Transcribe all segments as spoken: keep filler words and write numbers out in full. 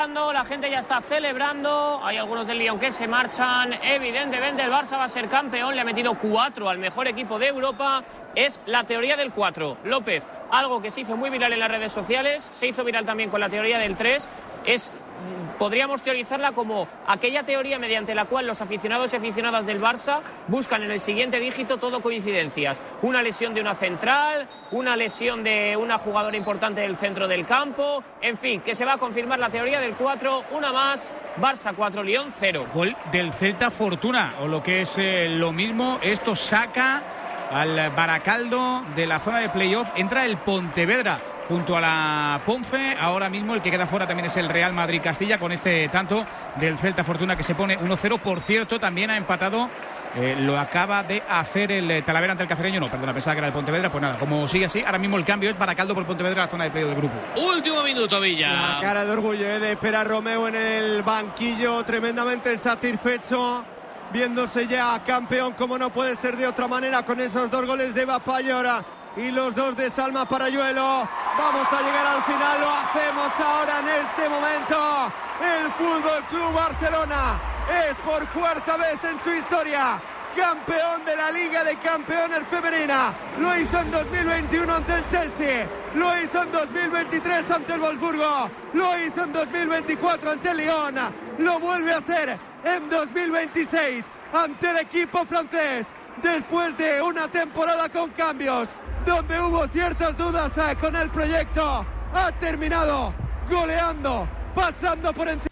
La gente ya está celebrando. Hay algunos del Lyon que se marchan. Evidentemente el Barça va a ser campeón. Le ha metido cuatro al mejor equipo de Europa. Es la teoría del cuatro. López, algo que se hizo muy viral en las redes sociales, se hizo viral también con la teoría del tres. Es, podríamos teorizarla como aquella teoría mediante la cual los aficionados y aficionadas del Barça buscan en el siguiente dígito todo coincidencias. Una lesión de una central, una lesión de una jugadora importante del centro del campo. En fin, que se va a confirmar la teoría del cuatro. Una más. Barça cuatro, Lyon cero. Gol del Celta Fortuna, o lo que es eh, lo mismo, esto saca al Baracaldo de la zona de playoff. Entra el Pontevedra junto a la Ponce. Ahora mismo el que queda fuera también es el Real Madrid Castilla, con este tanto del Celta Fortuna que se pone uno cero. Por cierto, también ha empatado, eh, lo acaba de hacer el Talavera ante el Cacereño. No, perdona, pensaba que era el Pontevedra. Pues nada, como sigue así, ahora mismo el cambio es Baracaldo por Pontevedra, la zona de playoff del grupo. Último minuto, Villa. La cara de orgullo eh, de Pera Romeo en el banquillo, tremendamente satisfecho, viéndose ya campeón, como no puede ser de otra manera, con esos dos goles de Bapayora y los dos de Salma Parayuelo. Vamos a llegar al final, lo hacemos ahora en este momento. El Fútbol Club Barcelona es por cuarta vez en su historia campeón de la Liga de Campeones femenina. Lo hizo en dos mil veintiuno ante el Chelsea, lo hizo en dos mil veintitrés ante el Wolfsburgo, lo hizo en dos mil veinticuatro ante el Lyon, lo vuelve a hacer en dos mil veintiséis ante el equipo francés, después de una temporada con cambios, donde hubo ciertas dudas eh, con el proyecto. Ha terminado goleando, pasando por encima.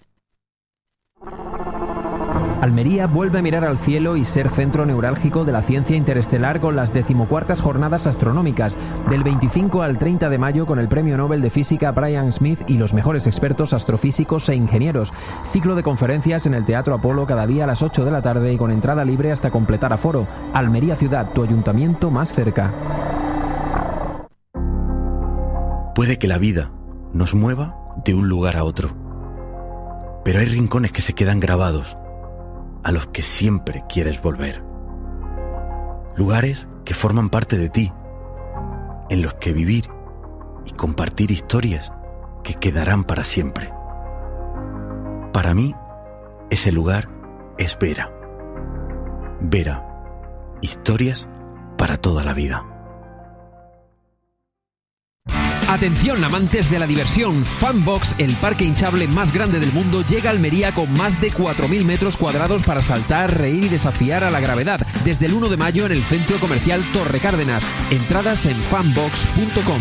Almería vuelve a mirar al cielo y ser centro neurálgico de la ciencia interestelar con las decimocuartas jornadas astronómicas, del veinticinco al treinta de mayo, con el premio Nobel de Física Brian Smith y los mejores expertos astrofísicos e ingenieros. Ciclo de conferencias en el Teatro Apolo cada día a las ocho de la tarde y con entrada libre hasta completar aforo. Almería Ciudad, tu ayuntamiento más cerca. Puede que la vida nos mueva de un lugar a otro, pero hay rincones que se quedan grabados, a los que siempre quieres volver. Lugares que forman parte de ti, en los que vivir y compartir historias que quedarán para siempre. Para mí, ese lugar es Vera. Vera, historias para toda la vida. Atención, amantes de la diversión. Fanbox, el parque hinchable más grande del mundo, llega a Almería con más de cuatro mil metros cuadrados para saltar, reír y desafiar a la gravedad. Desde el uno de mayo en el centro comercial Torre Cárdenas. Entradas en fanbox punto com.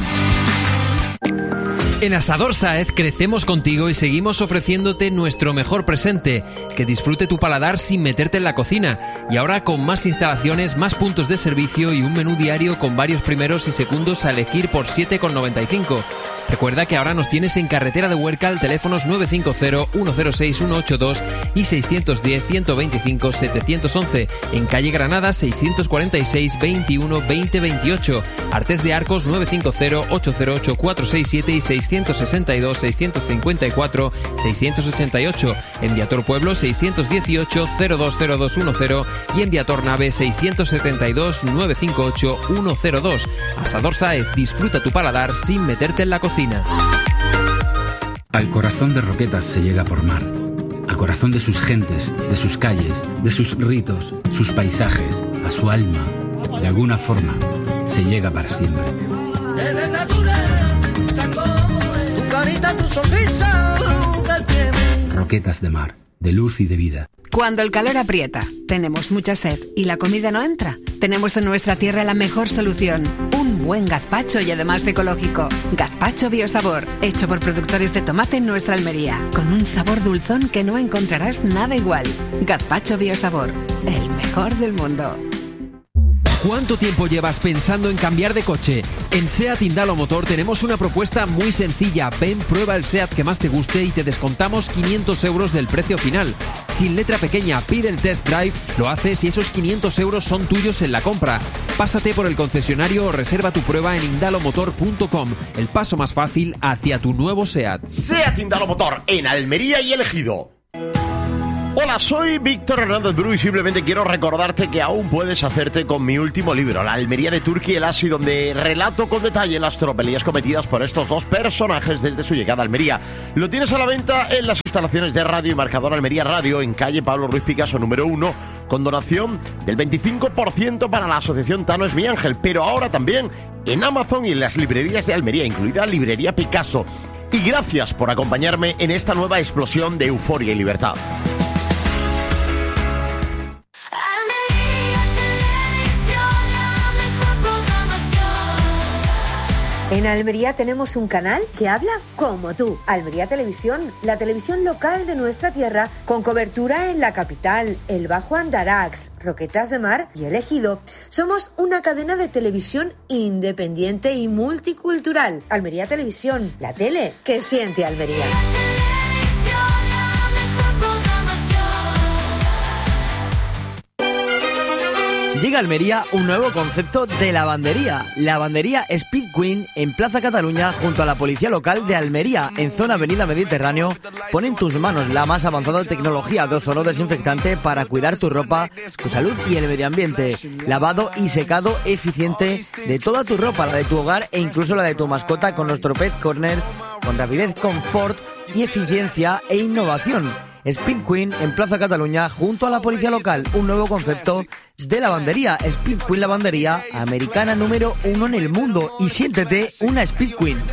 En Asador Sáez crecemos contigo y seguimos ofreciéndote nuestro mejor presente, que disfrute tu paladar sin meterte en la cocina. Y ahora con más instalaciones, más puntos de servicio y un menú diario con varios primeros y segundos a elegir por siete con noventa y cinco. Recuerda que ahora nos tienes en Carretera de Huércal, teléfonos nueve cinco cero, uno cero seis, uno ocho dos y seiscientos diez, ciento veinticinco, setecientos once. En calle Granada, seiscientos cuarenta y seis, veintiuno, veinte, veintiocho. Artes de Arcos, nueve cinco cero, ocho cero ocho, cuatro seis siete y seiscientos sesenta y dos, seiscientos cincuenta y cuatro, seiscientos ochenta y ocho. En Viator Pueblo, seiscientos dieciocho, cero dos cero dos uno cero y en Viator Nave, seiscientos setenta y dos, nueve cinco ocho, uno cero dos. Asador Sáez, disfruta tu paladar sin meterte en la cocina. Al corazón de Roquetas se llega por mar, al corazón de sus gentes, de sus calles, de sus ritos, sus paisajes, a su alma. De alguna forma, se llega para siempre. Roquetas de mar, de luz y de vida. Cuando el calor aprieta, tenemos mucha sed y la comida no entra, tenemos en nuestra tierra la mejor solución: un buen gazpacho y además ecológico. Gazpacho Biosabor, hecho por productores de tomate en nuestra Almería, con un sabor dulzón que no encontrarás nada igual. Gazpacho Biosabor, el mejor del mundo. ¿Cuánto tiempo llevas pensando en cambiar de coche? En SEAT Indalo Motor tenemos una propuesta muy sencilla. Ven, prueba el SEAT que más te guste y te descontamos quinientos euros del precio final. Sin letra pequeña, pide el test drive, lo haces y esos quinientos euros son tuyos en la compra. Pásate por el concesionario o reserva tu prueba en indalomotor punto com. El paso más fácil hacia tu nuevo SEAT. SEAT Indalo Motor en Almería y El Ejido. Hola, soy Víctor Hernández Bru y simplemente quiero recordarte que aún puedes hacerte con mi último libro, La Almería de Turki el Asi, donde relato con detalle las tropelías cometidas por estos dos personajes desde su llegada a Almería. Lo tienes a la venta en las instalaciones de Radio y Marcador Almería Radio, en calle Pablo Ruiz Picasso número uno, con donación del veinticinco por ciento para la asociación Tano es mi ángel, pero ahora también en Amazon y en las librerías de Almería, incluida Librería Picasso. Y gracias por acompañarme en esta nueva explosión de euforia y libertad. En Almería tenemos un canal que habla como tú. Almería Televisión, la televisión local de nuestra tierra, con cobertura en la capital, el Bajo Andarax, Roquetas de Mar y El Ejido. Somos una cadena de televisión independiente y multicultural. Almería Televisión, la tele que siente Almería. Llega a Almería un nuevo concepto de lavandería. Lavandería Speed Queen en Plaza Cataluña, junto a la policía local de Almería, en zona Avenida Mediterráneo. Pon en tus manos la más avanzada tecnología de ozono desinfectante para cuidar tu ropa, tu salud y el medio ambiente. Lavado y secado eficiente de toda tu ropa, la de tu hogar e incluso la de tu mascota, con nuestro Pet Corner, con rapidez, confort y eficiencia e innovación. Speed Queen en Plaza Cataluña, junto a la policía local. Un nuevo concepto de lavandería. Speed Queen Lavandería, americana número uno en el mundo. Y siéntete una Speed Queen.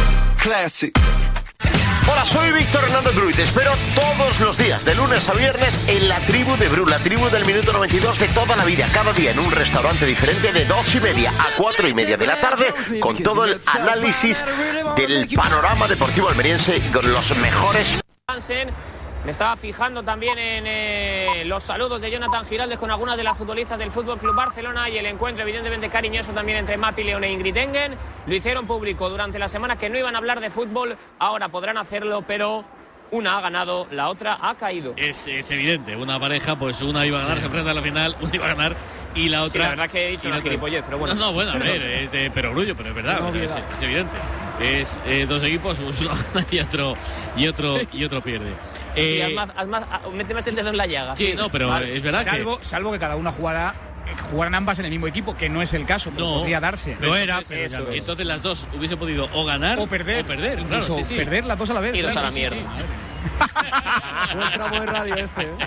Hola, soy Víctor Hernández Bru y te espero todos los días, de lunes a viernes, en la tribu de Bru, la tribu del minuto noventa y dos de toda la vida, cada día en un restaurante diferente, de dos y media a cuatro y media de la tarde, con todo el análisis del panorama deportivo almeriense, con los mejores. Me estaba fijando también en eh, los saludos de Jonathan Giraldes con algunas de las futbolistas del Fútbol Club Barcelona, y el encuentro evidentemente cariñoso también entre Mapi León e Ingrid Engen. Lo hicieron público durante la semana que no iban a hablar de fútbol, ahora podrán hacerlo, pero una ha ganado, la otra ha caído. Es, es evidente, una pareja, pues una iba a ganar, sí. Se enfrenta a la final, una iba a ganar y la otra... Sí, la verdad que he dicho una gilipollez, pero bueno. No, no, bueno, a ver, es de perogrullo, pero es verdad, no, es, es evidente. Es eh, dos equipos, uno gana y otro, y otro, y otro pierde. Eh, sí, haz más, haz más, mete más el dedo en la llaga. Sí, sí. No, pero vale. Es verdad salvo, que... Salvo que cada una jugara, jugaran ambas en el mismo equipo, que no es el caso, pero no, podría darse. No era, pero eso, entonces las dos hubiesen podido o ganar o perder. O perder, claro, sí, sí. Perder las dos a la vez. Y dos sí, a la sí, mierda. Sí, sí. Buen tramo de radio este, ¿eh?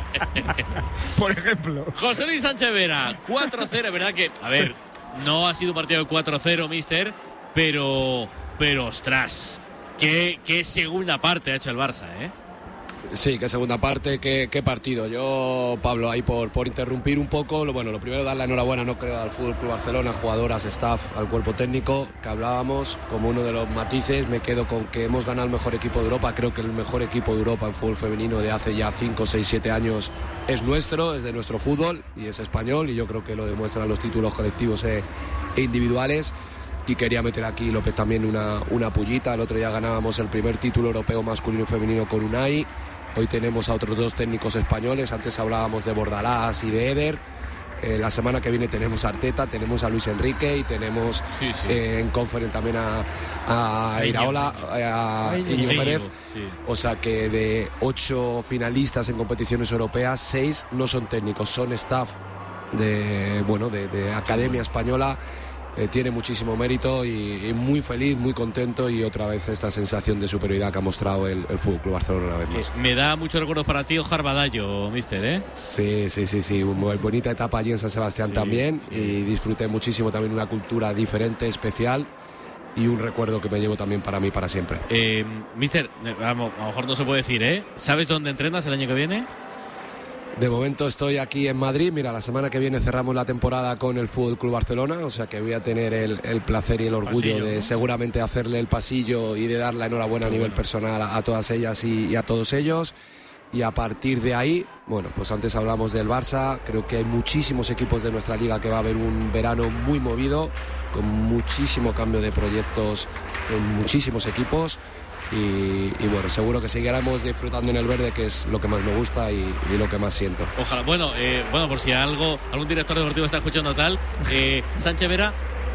Por ejemplo. José Luis Sánchez Vera, cuatro cero, verdad que, a ver, no ha sido un partido de cuatro cero, mister, pero, pero ostras, qué, qué segunda parte ha hecho el Barça, ¿eh? Sí, qué segunda parte, qué, qué partido. Yo, Pablo, ahí por, por interrumpir un poco, lo, bueno, lo primero dar la enhorabuena, no creo, al Fútbol Club Barcelona, jugadoras, staff, al cuerpo técnico, que hablábamos, como uno de los matices, me quedo con que hemos ganado el mejor equipo de Europa. Creo que el mejor equipo de Europa en fútbol femenino de hace ya cinco, seis, siete años es nuestro, es de nuestro fútbol y es español, y yo creo que lo demuestran los títulos colectivos e, e individuales. Y quería meter aquí, López, también una, una pullita. El otro día ganábamos el primer título europeo masculino y femenino con Unai. Hoy tenemos a otros dos técnicos españoles. Antes hablábamos de Bordalás y de Eder. Eh, la semana que viene tenemos a Arteta, tenemos a Luis Enrique y tenemos sí, sí. Eh, en Conference también a, a Iraola, a Íñigo Pérez. Sí. O sea que de ocho finalistas en competiciones europeas, seis no son técnicos, son staff de, bueno, de, de Academia Española. Eh, tiene muchísimo mérito y, y muy feliz, muy contento, y otra vez esta sensación de superioridad que ha mostrado el, el Fútbol Club Barcelona una vez más. Me da mucho recuerdo para ti Ojar Badallo, mister, ¿eh? Sí, sí, sí, sí, muy bonita etapa allí en San Sebastián sí, también sí. Y disfruté muchísimo también, una cultura diferente, especial, y un recuerdo que me llevo también para mí para siempre. Eh, mister, vamos, a lo mejor no se puede decir, ¿eh? ¿Sabes dónde entrenas el año que viene? De momento estoy aquí en Madrid. Mira, la semana que viene cerramos la temporada con el Fútbol Club Barcelona, o sea que voy a tener el, el placer y el orgullo pasillo, de ¿no? seguramente hacerle el pasillo y de dar la enhorabuena a nivel personal a, a todas ellas y, y a todos ellos. Y a partir de ahí, bueno, pues antes hablamos del Barça, creo que hay muchísimos equipos de nuestra liga que va a haber un verano muy movido, con muchísimo cambio de proyectos en muchísimos equipos. Y, y bueno, seguro que seguiremos disfrutando en el verde, que es lo que más me gusta y, y lo que más siento. Ojalá. Bueno, eh, bueno, por si algo algún director deportivo está escuchando tal, eh, Sánchez Vera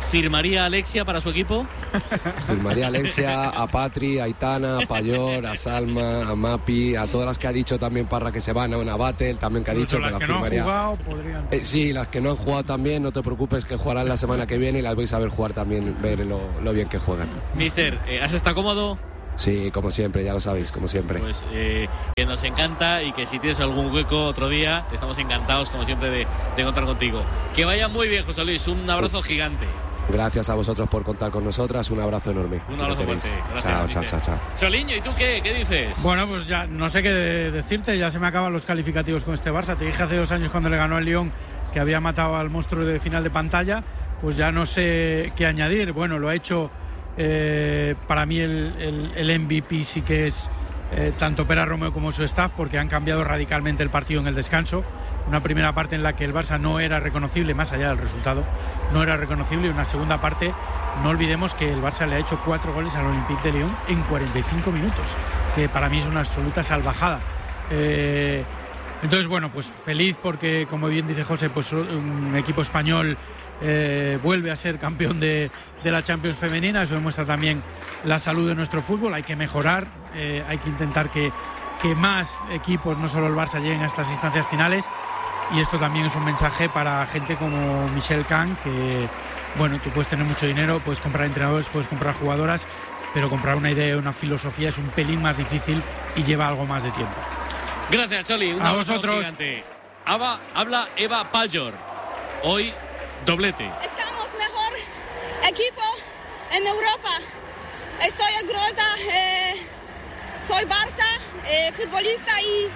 ¿Firmaría Alexia para su equipo? Firmaría a Alexia, a Patri, a Aitana, a Payor, a Salma, a Mapi, a todas las que ha dicho también Parra que se van a una battle, también que ha dicho las que la que firmaría. No han jugado, podrían... eh, sí, las que no han jugado también, no te preocupes que jugarán la semana que viene y las vais a ver jugar también, ver lo, lo bien que juegan. Mister, eh, ¿has estado cómodo? Sí, como siempre, ya lo sabéis, como siempre. Pues eh, que nos encanta y que si tienes algún hueco otro día, estamos encantados como siempre de, de contar contigo. Que vaya muy bien, José Luis, un abrazo gigante. Gracias a vosotros por contar con nosotras, un abrazo enorme. Un abrazo fuerte. Gracias, chao, chao, chao, chao. Choliño, ¿y tú qué? ¿Qué dices? Bueno, pues ya no sé qué decirte, ya se me acaban los calificativos con este Barça. Te dije hace dos años cuando le ganó al Lyon que había matado al monstruo de final de pantalla, pues ya no sé qué añadir. Bueno, lo ha hecho, eh, para mí el, el, el M V P sí que es eh, tanto Pere Romeu como su staff, porque han cambiado radicalmente el partido en el descanso. Una primera parte en la que el Barça no era reconocible, más allá del resultado, no era reconocible, y una segunda parte, no olvidemos que el Barça le ha hecho cuatro goles al Olympique de Lyon en cuarenta y cinco minutos, que para mí es una absoluta salvajada. Eh, entonces, bueno, pues feliz porque, como bien dice José, pues un equipo español eh, vuelve a ser campeón de, de la Champions femenina. Eso demuestra también la salud de nuestro fútbol. Hay que mejorar, eh, hay que intentar que, que más equipos, no solo el Barça, lleguen a estas instancias finales. Y esto también es un mensaje para gente como Michel Kahn, que, bueno, tú puedes tener mucho dinero, puedes comprar entrenadores, puedes comprar jugadoras, pero comprar una idea, una filosofía es un pelín más difícil y lleva algo más de tiempo. Gracias, Choli. Un a abrazo vosotros. Gigante. Ava, habla Eva Payor. Hoy, doblete. Estamos mejor equipo en Europa. Soy orgullosa, eh, soy Barça, eh, futbolista y...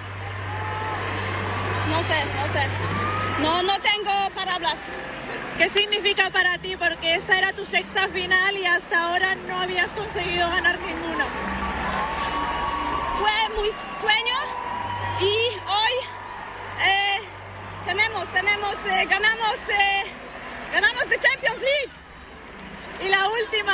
No sé, no sé. No, no tengo palabras. ¿Qué significa para ti? Porque esta era tu sexta final y hasta ahora no habías conseguido ganar ninguno. Fue muy sueño y hoy eh, tenemos, tenemos, eh, ganamos, eh, ganamos la Champions League. Y la última.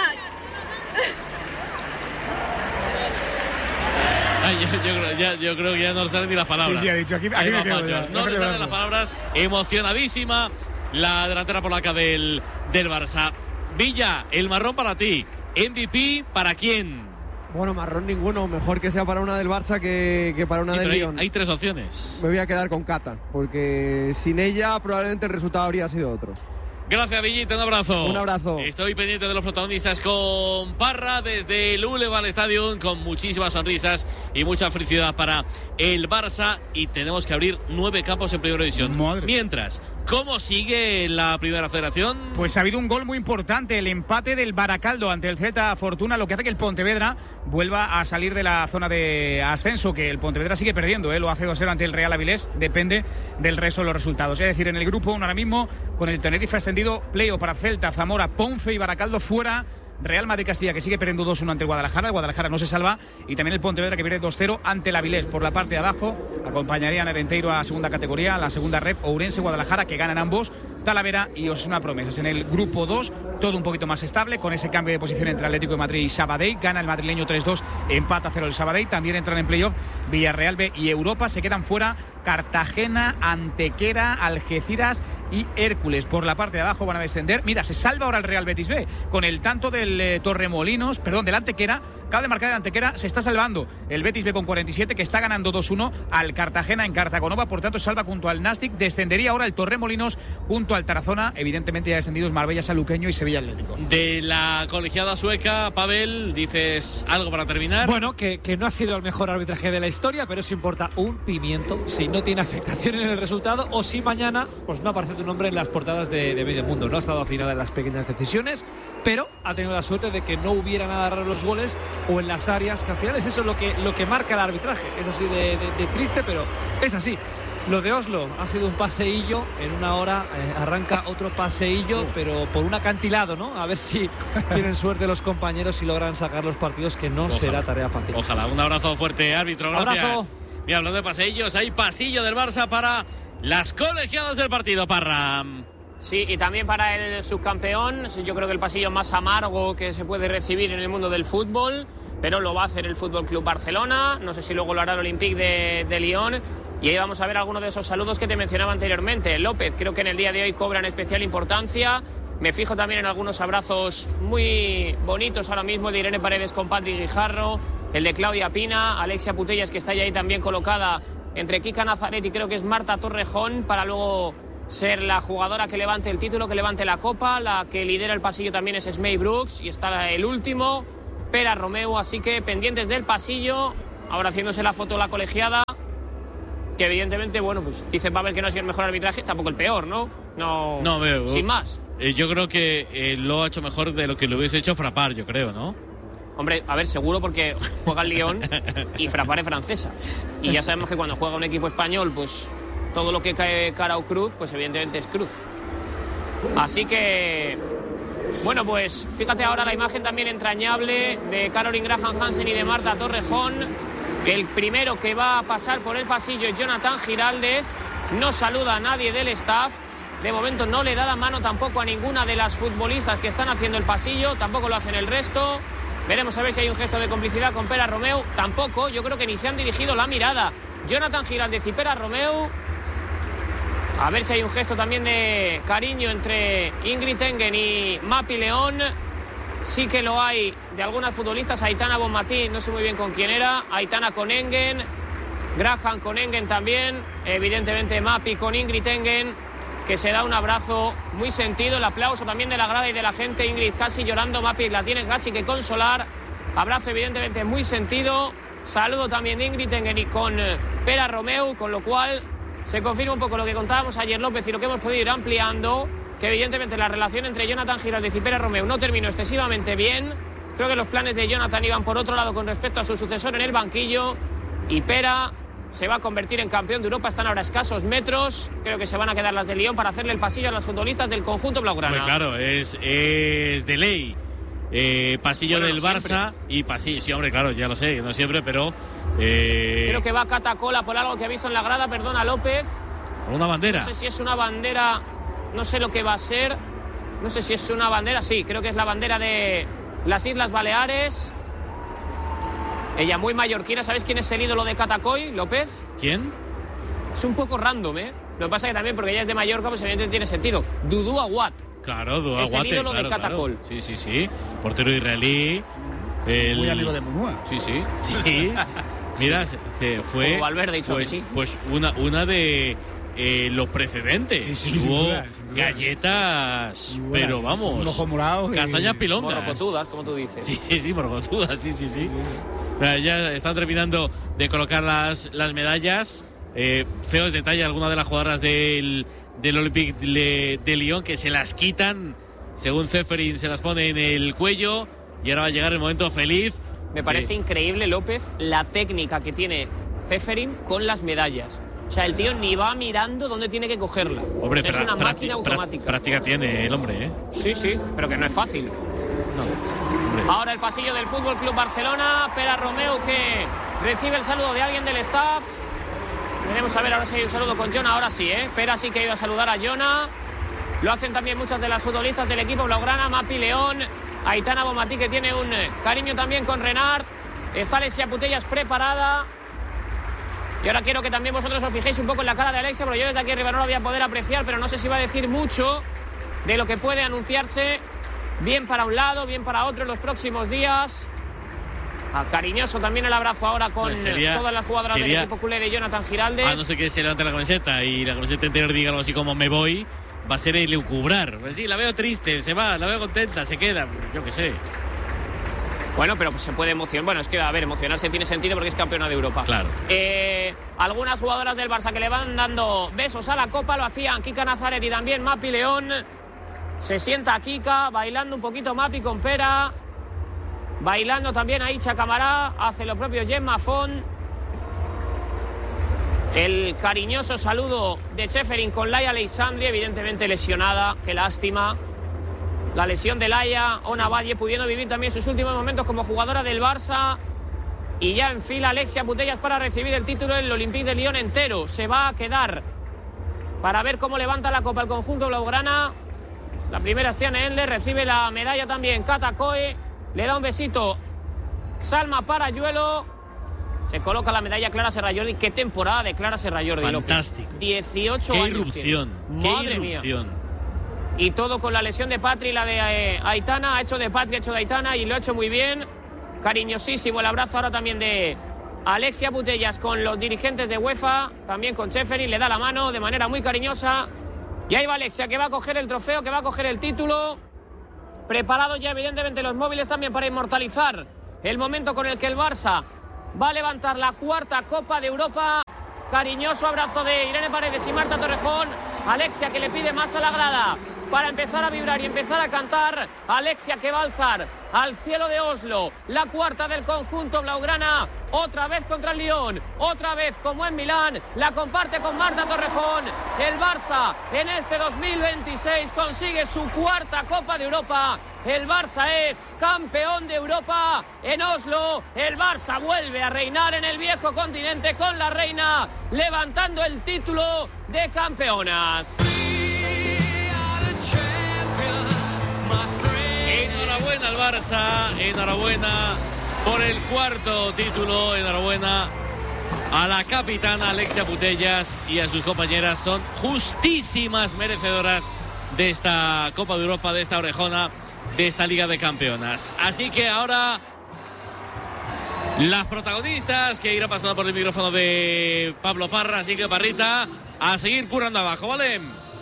Ay, yo, yo, creo, ya, yo creo que ya no salen ni las palabras. Sí, sí, ha dicho aquí, aquí me quedo ya, no le salen las palabras. Emocionadísima la delantera polaca del, del Barça. Villa, el marrón para ti. M V P para quién. Bueno, marrón ninguno. Mejor que sea para una del Barça que, que para una Sí, del hay, Lyon. hay tres opciones. Me voy a quedar con Cata, porque sin ella probablemente el resultado habría sido otro. Gracias, Villita, un abrazo. Un abrazo. Estoy pendiente de los protagonistas con Parra desde el Boulevard Stadium, con muchísimas sonrisas y mucha felicidad para el Barça. Y tenemos que abrir nueve campos en Primera División. Madre. Mientras, ¿cómo sigue la Primera Federación? Pues ha habido un gol muy importante, el empate del Baracaldo ante el Celta Fortuna, lo que hace que el Pontevedra vuelva a salir de la zona de ascenso, que el Pontevedra sigue perdiendo, ¿eh? Lo hace dos cero ante el Real Avilés, depende del resto de los resultados. Es decir, en el grupo uno ahora mismo, con el Tenerife ascendido, playoff para Celta, Zamora, Ponfe y Baracaldo fuera. Real Madrid-Castilla, que sigue perdiendo dos uno ante el Guadalajara. El Guadalajara no se salva. Y también el Pontevedra, que pierde dos cero ante el Avilés. Por la parte de abajo, acompañarían a Erenteiro a la segunda categoría, a la segunda rep, Ourense, Guadalajara, que ganan ambos, Talavera y Osasuna Promesas. En el grupo dos, todo un poquito más estable, con ese cambio de posición entre Atlético de Madrid y Sabadell. Gana el madrileño tres dos, empata cero el Sabadell. También entran en playoff Villarreal B y Europa. Se quedan fuera Cartagena, Antequera, Algeciras y Hércules. Por la parte de abajo van a descender. Mira, se salva ahora el Real Betis B con el tanto del eh, Torremolinos, perdón, del Antequera. Acaba de marcar el Antequera, se está salvando el Betis B con cuarenta y siete, que está ganando dos uno al Cartagena en Cartagonova, por tanto salva junto al Nastic. Descendería ahora el Torremolinos junto al Tarazona, evidentemente ya descendidos Marbella, Sanluqueño y Sevilla Atlético. De la colegiada sueca, Pavel, ¿dices algo para terminar? Bueno, que, que no ha sido el mejor arbitraje de la historia, pero eso importa un pimiento si no tiene afectación en el resultado o si mañana pues no aparece tu nombre en las portadas de, de medio mundo. No ha estado afinada en las pequeñas decisiones, pero ha tenido la suerte de que no hubiera nada raro en los goles o en las áreas, que al final es eso lo que, lo que marca el arbitraje. Es así de, de, de triste, pero es así. Lo de Oslo ha sido un paseillo, en una hora eh, arranca otro paseillo, pero por un acantilado, ¿no? A ver si tienen suerte los compañeros y logran sacar los partidos, que no Ojalá. será tarea fácil. Ojalá. Un abrazo fuerte, árbitro, gracias. Abrazo. Mira, hablando de paseillos, hay pasillo del Barça para las colegiadas del partido, Parra. Sí, y también para el subcampeón, yo creo que el pasillo más amargo que se puede recibir en el mundo del fútbol, pero lo va a hacer el Fútbol Club Barcelona, no sé si luego lo hará el Olympique de, de Lyon, y ahí vamos a ver algunos de esos saludos que te mencionaba anteriormente. López, creo que en el día de hoy cobran especial importancia, Me fijo también en algunos abrazos muy bonitos ahora mismo, el de Irene Paredes con Patrick Guijarro, el de Claudia Pina, Alexia Putellas, que está ahí también colocada entre Kika Nazaret y creo que es Marta Torrejón, para luego ser la jugadora que levante el título, que levante la copa. La que lidera el pasillo también es Smey Brooks y está el último, Pera Romeu, así que pendientes del pasillo, ahora haciéndose la foto la colegiada, que evidentemente, bueno, pues dice Pavel que no ha sido el mejor arbitraje, tampoco el peor, ¿no? No, no veo. Sin más. Eh, yo creo que eh, lo ha hecho mejor de lo que lo hubiese hecho Frappart, yo creo, ¿no? Hombre, a ver, seguro porque juega el Lyon y Frappart es francesa. Y ya sabemos que cuando juega un equipo español, pues todo lo que cae cara o cruz, pues evidentemente es cruz. Así que, bueno, pues fíjate ahora la imagen también entrañable de Caroline Graham Hansen y de Marta Torrejón. El primero que va a pasar por el pasillo es Jonathan Giraldez. No saluda a nadie del staff. De momento no le da la mano tampoco a ninguna de las futbolistas que están haciendo el pasillo. Tampoco lo hacen el resto. Veremos a ver si hay un gesto de complicidad con Pera Romeu. Tampoco, yo creo que ni se han dirigido la mirada Jonathan Giraldez y Pera Romeu. A ver si hay un gesto también de cariño entre Ingrid Engen y Mapi León. Sí que lo hay de algunas futbolistas. Aitana Bonmatí, no sé muy bien con quién era. Aitana con Engen, Graham con Engen también. Evidentemente Mapi con Ingrid Engen, que se da un abrazo muy sentido. El aplauso también de la grada y de la gente. Ingrid casi llorando, Mapi la tiene casi que consolar. Abrazo evidentemente muy sentido. Saludo también de Ingrid Engen y con Pera Romeu, con lo cual se confirma un poco lo que contábamos ayer, López, y lo que hemos podido ir ampliando, que evidentemente la relación entre Jonathan Giraldez y Pera Romeu no terminó excesivamente bien. Creo que los planes de Jonathan iban por otro lado con respecto a su sucesor en el banquillo, y Pera se va a convertir en campeón de Europa. Están ahora a escasos metros. Creo que se van a quedar las de Lyon para hacerle el pasillo a las futbolistas del conjunto blaugrana. Hombre, claro, es, es de ley. Eh, pasillo Bueno, del no Barça y pasillo. Sí, hombre, claro, ya lo sé, no siempre, pero. Eh, Creo que va Catacola por algo que ha visto en la grada. Perdona, López. Una bandera. No sé si es una bandera. No sé lo que va a ser. No sé si es una bandera. Sí, creo que es la bandera de las Islas Baleares. Ella muy mallorquina. ¿Sabes quién es el ídolo de Catacoy, López? ¿Quién? Es un poco random, ¿eh? Lo que pasa es que también, porque ella es de Mallorca, pues evidentemente tiene sentido. Dudu Aguat. Claro, Dudu Aguat. Es el ídolo claro, de Catacol. Claro. Sí, sí, sí. Portero israelí. El... Muy amigo de Munua. Sí, sí. Sí. Mira, se fue. Como Valverde, dicho pues, que sí. Pues una, una de eh, los precedentes. Sí, sí, sin Hubo duda, sin duda. galletas, Muy pero buenas. vamos. Un ojo morado y- Castañas pilongas. Morrocotudas, como tú dices. Sí, sí, sí, morrocotudas, sí, sí, sí. Mira, ya están terminando de colocar las, las medallas. Eh, feos detalles, algunas de las jugadoras del, del Olympique de, de Lyon que se las quitan. Según Ceferin, se las pone en el cuello. Y ahora va a llegar el momento feliz. Me parece Eh, increíble, López, la técnica que tiene Ceferin con las medallas. O sea, el tío ni va mirando dónde tiene que cogerla. Hombre, O sea, es pra- una prácti- máquina pra- automática. práctica tiene el hombre, ¿eh? Sí, sí, pero que no es fácil. Ahora el pasillo del Fútbol Club Barcelona. Pera Romeu, que recibe el saludo de alguien del staff. Veremos a ver ahora si hay un saludo con Jona. Ahora sí, ¿eh? Pera sí que ha ido a saludar a Jona. Lo hacen también muchas de las futbolistas del equipo blaugrana. Mapi León, Aitana Bonmatí, que tiene un eh, cariño también con Renard. Está Alexia Putellas preparada. Y ahora quiero que también vosotros os fijéis un poco en la cara de Alexia, porque yo desde aquí arriba no lo voy a poder apreciar, pero no sé si va a decir mucho de lo que puede anunciarse, bien para un lado, bien para otro en los próximos días. Ah, cariñoso también el abrazo ahora con Pues sería- todas las jugadoras sería- del equipo culé de Jonathan Giraldez. A no ser que se levante la camiseta y la camiseta interior diga algo así como me voy, va a ser el elucubrar. Pues sí, la veo triste, se va, la veo contenta, se queda, yo qué sé. Bueno, pero pues se puede emocionar. Bueno, es que, a ver, emocionarse tiene sentido porque es campeona de Europa. Claro. Eh, algunas jugadoras del Barça que le van dando besos a la Copa lo hacían Kika Nazaret y también Mapi León. Se sienta Kika, bailando un poquito Mapi con Pera. Bailando también Aicha Camará, hace lo propio Gemma Font. El cariñoso saludo de Ceferin con Laia Aleixandri, evidentemente lesionada, qué lástima. La lesión de Laia, Ona Valle pudiendo vivir también sus últimos momentos como jugadora del Barça. Y ya en fila Alexia Putellas para recibir el título del Olympique de Lyon entero. Se va a quedar para ver cómo levanta la copa el conjunto blaugrana. La primera es Tiana Enle, recibe la medalla también Cata Coe. Le da un besito Salma Parayuelo. Se coloca la medalla Clara Serrallordi. Qué temporada de Clara Serrallordi. Fantástico. dieciocho Qué años irrupción, tiene. qué Madre mía. irrupción. y todo con la lesión de Patri y la de eh, Aitana. Ha hecho de Patri, ha hecho de Aitana y lo ha hecho muy bien. Cariñosísimo el abrazo ahora también de Alexia Putellas con los dirigentes de UEFA, también con Txeferin, le da la mano de manera muy cariñosa. Y ahí va Alexia, que va a coger el trofeo, que va a coger el título. Preparado ya evidentemente los móviles también para inmortalizar el momento con el que el Barça va a levantar la cuarta Copa de Europa. Cariñoso abrazo de Irene Paredes y Marta Torrejón. Alexia, que le pide más a la grada para empezar a vibrar y empezar a cantar. Alexia, que va a alzar al cielo de Oslo la cuarta del conjunto blaugrana, otra vez contra el Lyon, otra vez como en Milán, la comparte con Marta Torrejón. El Barça en este dos mil veintiséis consigue su cuarta Copa de Europa. El Barça es campeón de Europa en Oslo. El Barça vuelve a reinar en el viejo continente con la reina levantando el título de campeonas. Enhorabuena al Barça, enhorabuena por el cuarto título, enhorabuena a la capitana Alexia Putellas y a sus compañeras. Son justísimas merecedoras de esta Copa de Europa, de esta orejona, de esta Liga de Campeonas. Así que ahora las protagonistas que irán pasando por el micrófono de Pablo Parra. Así que Parrita, a seguir currando abajo, ¿vale?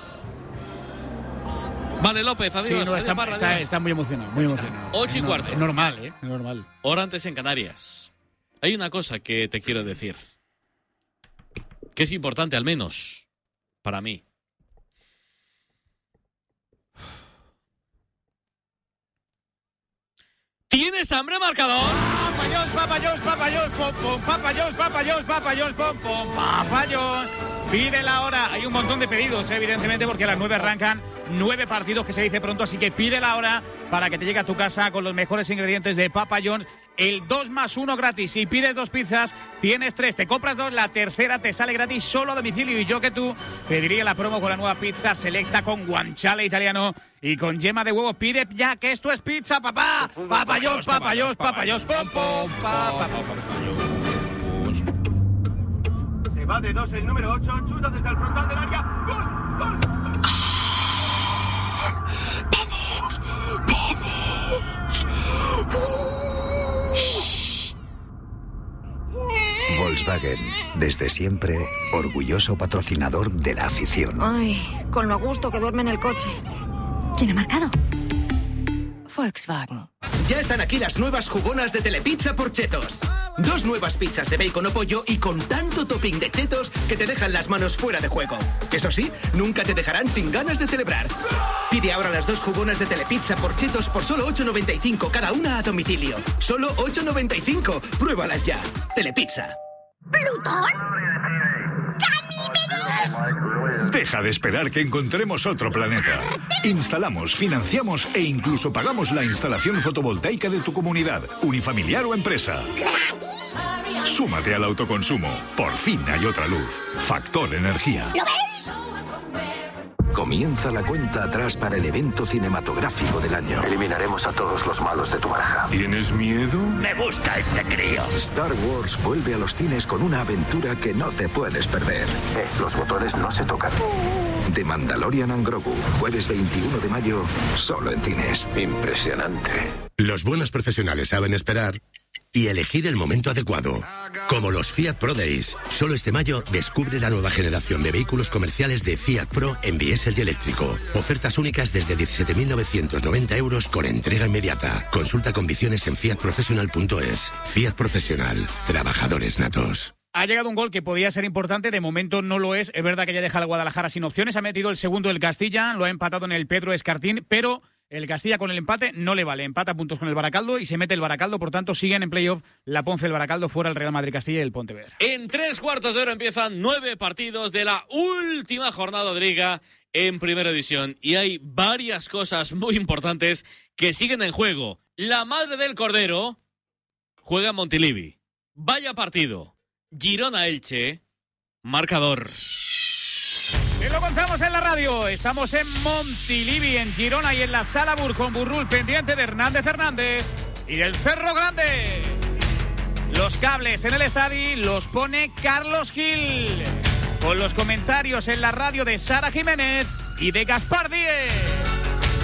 Vale, López, adiós. Sí, no, adiós, está, Parra, está, adiós. está muy emocionado, muy emocionado. Ocho y Es cuarto. Es normal, ¿eh? Es normal. Hora antes en Canarias. Hay una cosa que te quiero decir, que es importante, al menos para mí. ¿Tienes hambre, marcador? Papayos, papayos, papayos, pom, pom, papayos, papayos, papayos, pom, pom, papayos. Pide la hora. Hay un montón de pedidos, evidentemente, porque a las nueve arrancan nueve partidos, que se dice pronto, así que pide la hora para que te llegue a tu casa con los mejores ingredientes de Papa John's. El dos más uno gratis. Si pides dos pizzas, tienes tres. Te compras dos, la tercera te sale gratis solo a domicilio. Y yo que tú pediría la promo con la nueva pizza selecta con guanciale italiano y con yema de huevo. Pide ya, que esto es pizza, papá. Papayos, papayos, papayos, pom, pom, papayos. Se va de dos el número ocho, chuta desde el frontal del área. ¡Gol! ¡Gol! ¡Vamos! ¡Vamos! Volkswagen, desde siempre, orgulloso patrocinador de la afición. Ay, con lo a gusto que duerme en el coche. ¿Quién ha marcado? Volkswagen. Ya están aquí las nuevas jugonas de Telepizza por Chetos. Dos nuevas pizzas de bacon o pollo y con tanto topping de chetos que te dejan las manos fuera de juego. Eso sí, nunca te dejarán sin ganas de celebrar. Pide ahora las dos jugonas de Telepizza por Chetos por solo ocho noventa y cinco cada una a domicilio. Solo ocho noventa y cinco. Pruébalas ya. Telepizza. ¿Plutón? Deja de esperar que encontremos otro planeta. Instalamos, financiamos e incluso pagamos la instalación fotovoltaica de tu comunidad, unifamiliar o empresa. Súmate al autoconsumo. Por fin hay otra luz. Factor Energía. ¿Lo veis? Comienza la cuenta atrás para el evento cinematográfico del año. Eliminaremos a todos los malos de tu baraja. ¿Tienes miedo? Me gusta este crío. Star Wars vuelve a los cines con una aventura que no te puedes perder. Eh, los botones no se tocan. The Mandalorian and Grogu, jueves veintiuno de mayo, solo en cines. Impresionante. Los buenos profesionales saben esperar y elegir el momento adecuado. Como los Fiat Pro Days. Solo este mayo descubre la nueva generación de vehículos comerciales de Fiat Pro en diésel y eléctrico. Ofertas únicas desde diecisiete mil novecientos noventa euros con entrega inmediata. Consulta condiciones en fiat professional punto es. Fiat Profesional. Trabajadores natos. Ha llegado un gol que podía ser importante, de momento no lo es. Es verdad que ya deja al Guadalajara sin opciones. Ha metido el segundo el Castilla, lo ha empatado en el Pedro Escartín, pero el Castilla con el empate no le vale. Empata puntos con el Baracaldo y se mete el Baracaldo. Por tanto, siguen en playoff la Ponce, el Baracaldo, fuera el Real Madrid-Castilla y el Pontevedra. En tres cuartos de hora empiezan nueve partidos de la última jornada de Liga en Primera División. Y hay varias cosas muy importantes que siguen en juego. La madre del Cordero juega en Montilivi. Vaya partido. Girona-Elche. Marcador. Y lo contamos en la radio. Estamos en Montilivi, en Girona y en la Sala Bur con Burrul pendiente de Hernández Hernández y del Cerro Grande. Los cables en el estadio los pone Carlos Gil, con los comentarios en la radio de Sara Jiménez y de Gaspar Díez.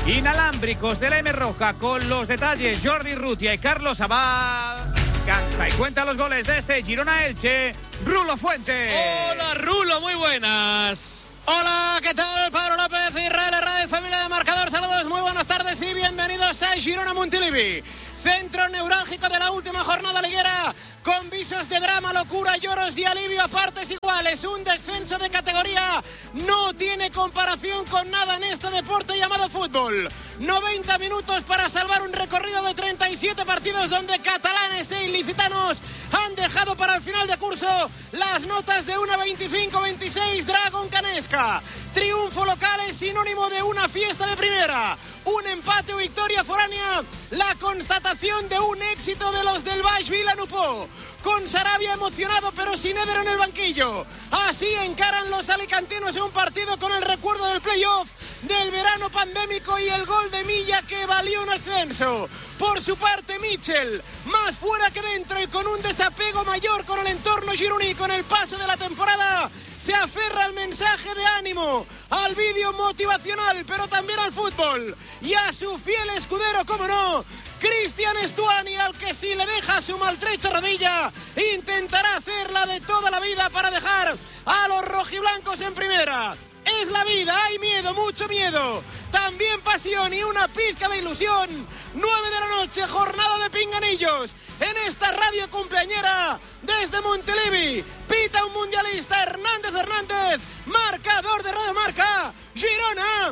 Inalámbricos de la M Roja con los detalles Jordi Rutia y Carlos Abad. Canta y cuenta los goles de este Girona-Elche, Rulo Fuente. Hola Rulo, muy buenas. Hola, ¿qué tal? Pablo López, Israel Herrera, familia de Marcador. Saludos, muy buenas tardes y bienvenidos a Girona Montilivi. Centro neurálgico de la última jornada liguera, con visos de drama, locura, lloros y alivio a partes iguales. Un descenso de categoría no tiene comparación con nada en este deporte llamado fútbol. noventa minutos para salvar un recorrido de treinta y siete partidos donde catalanes e ilicitanos han dejado para el final de curso las notas de una veinticinco veintiséis Dragon Canesca. Triunfo local es sinónimo de una fiesta de primera. Un empate o victoria foránea, la constatación de un éxito de los del Baix Vilanupó. Con Sarabia emocionado pero sin Eder en el banquillo. Así encaran los alicantinos en un partido con el recuerdo del playoff del verano pandémico y el gol de Milla que valió un ascenso. Por su parte, Mitchell, más fuera que dentro y con un desapego mayor con el entorno gironí con el paso de la temporada, se aferra al mensaje de ánimo, al vídeo motivacional, pero también al fútbol y a su fiel escudero, como no, Cristian Stuani, al que si le deja su maltrecha rodilla, intentará hacerla de toda la vida para dejar a los rojiblancos en primera. Es la vida, hay miedo, mucho miedo, también pasión y una pizca de ilusión. Nueve de la noche, jornada de pinganillos, en esta radio cumpleañera, desde Montilivi, pita un mundialista, Hernández Hernández, marcador de Radio Marca, Girona,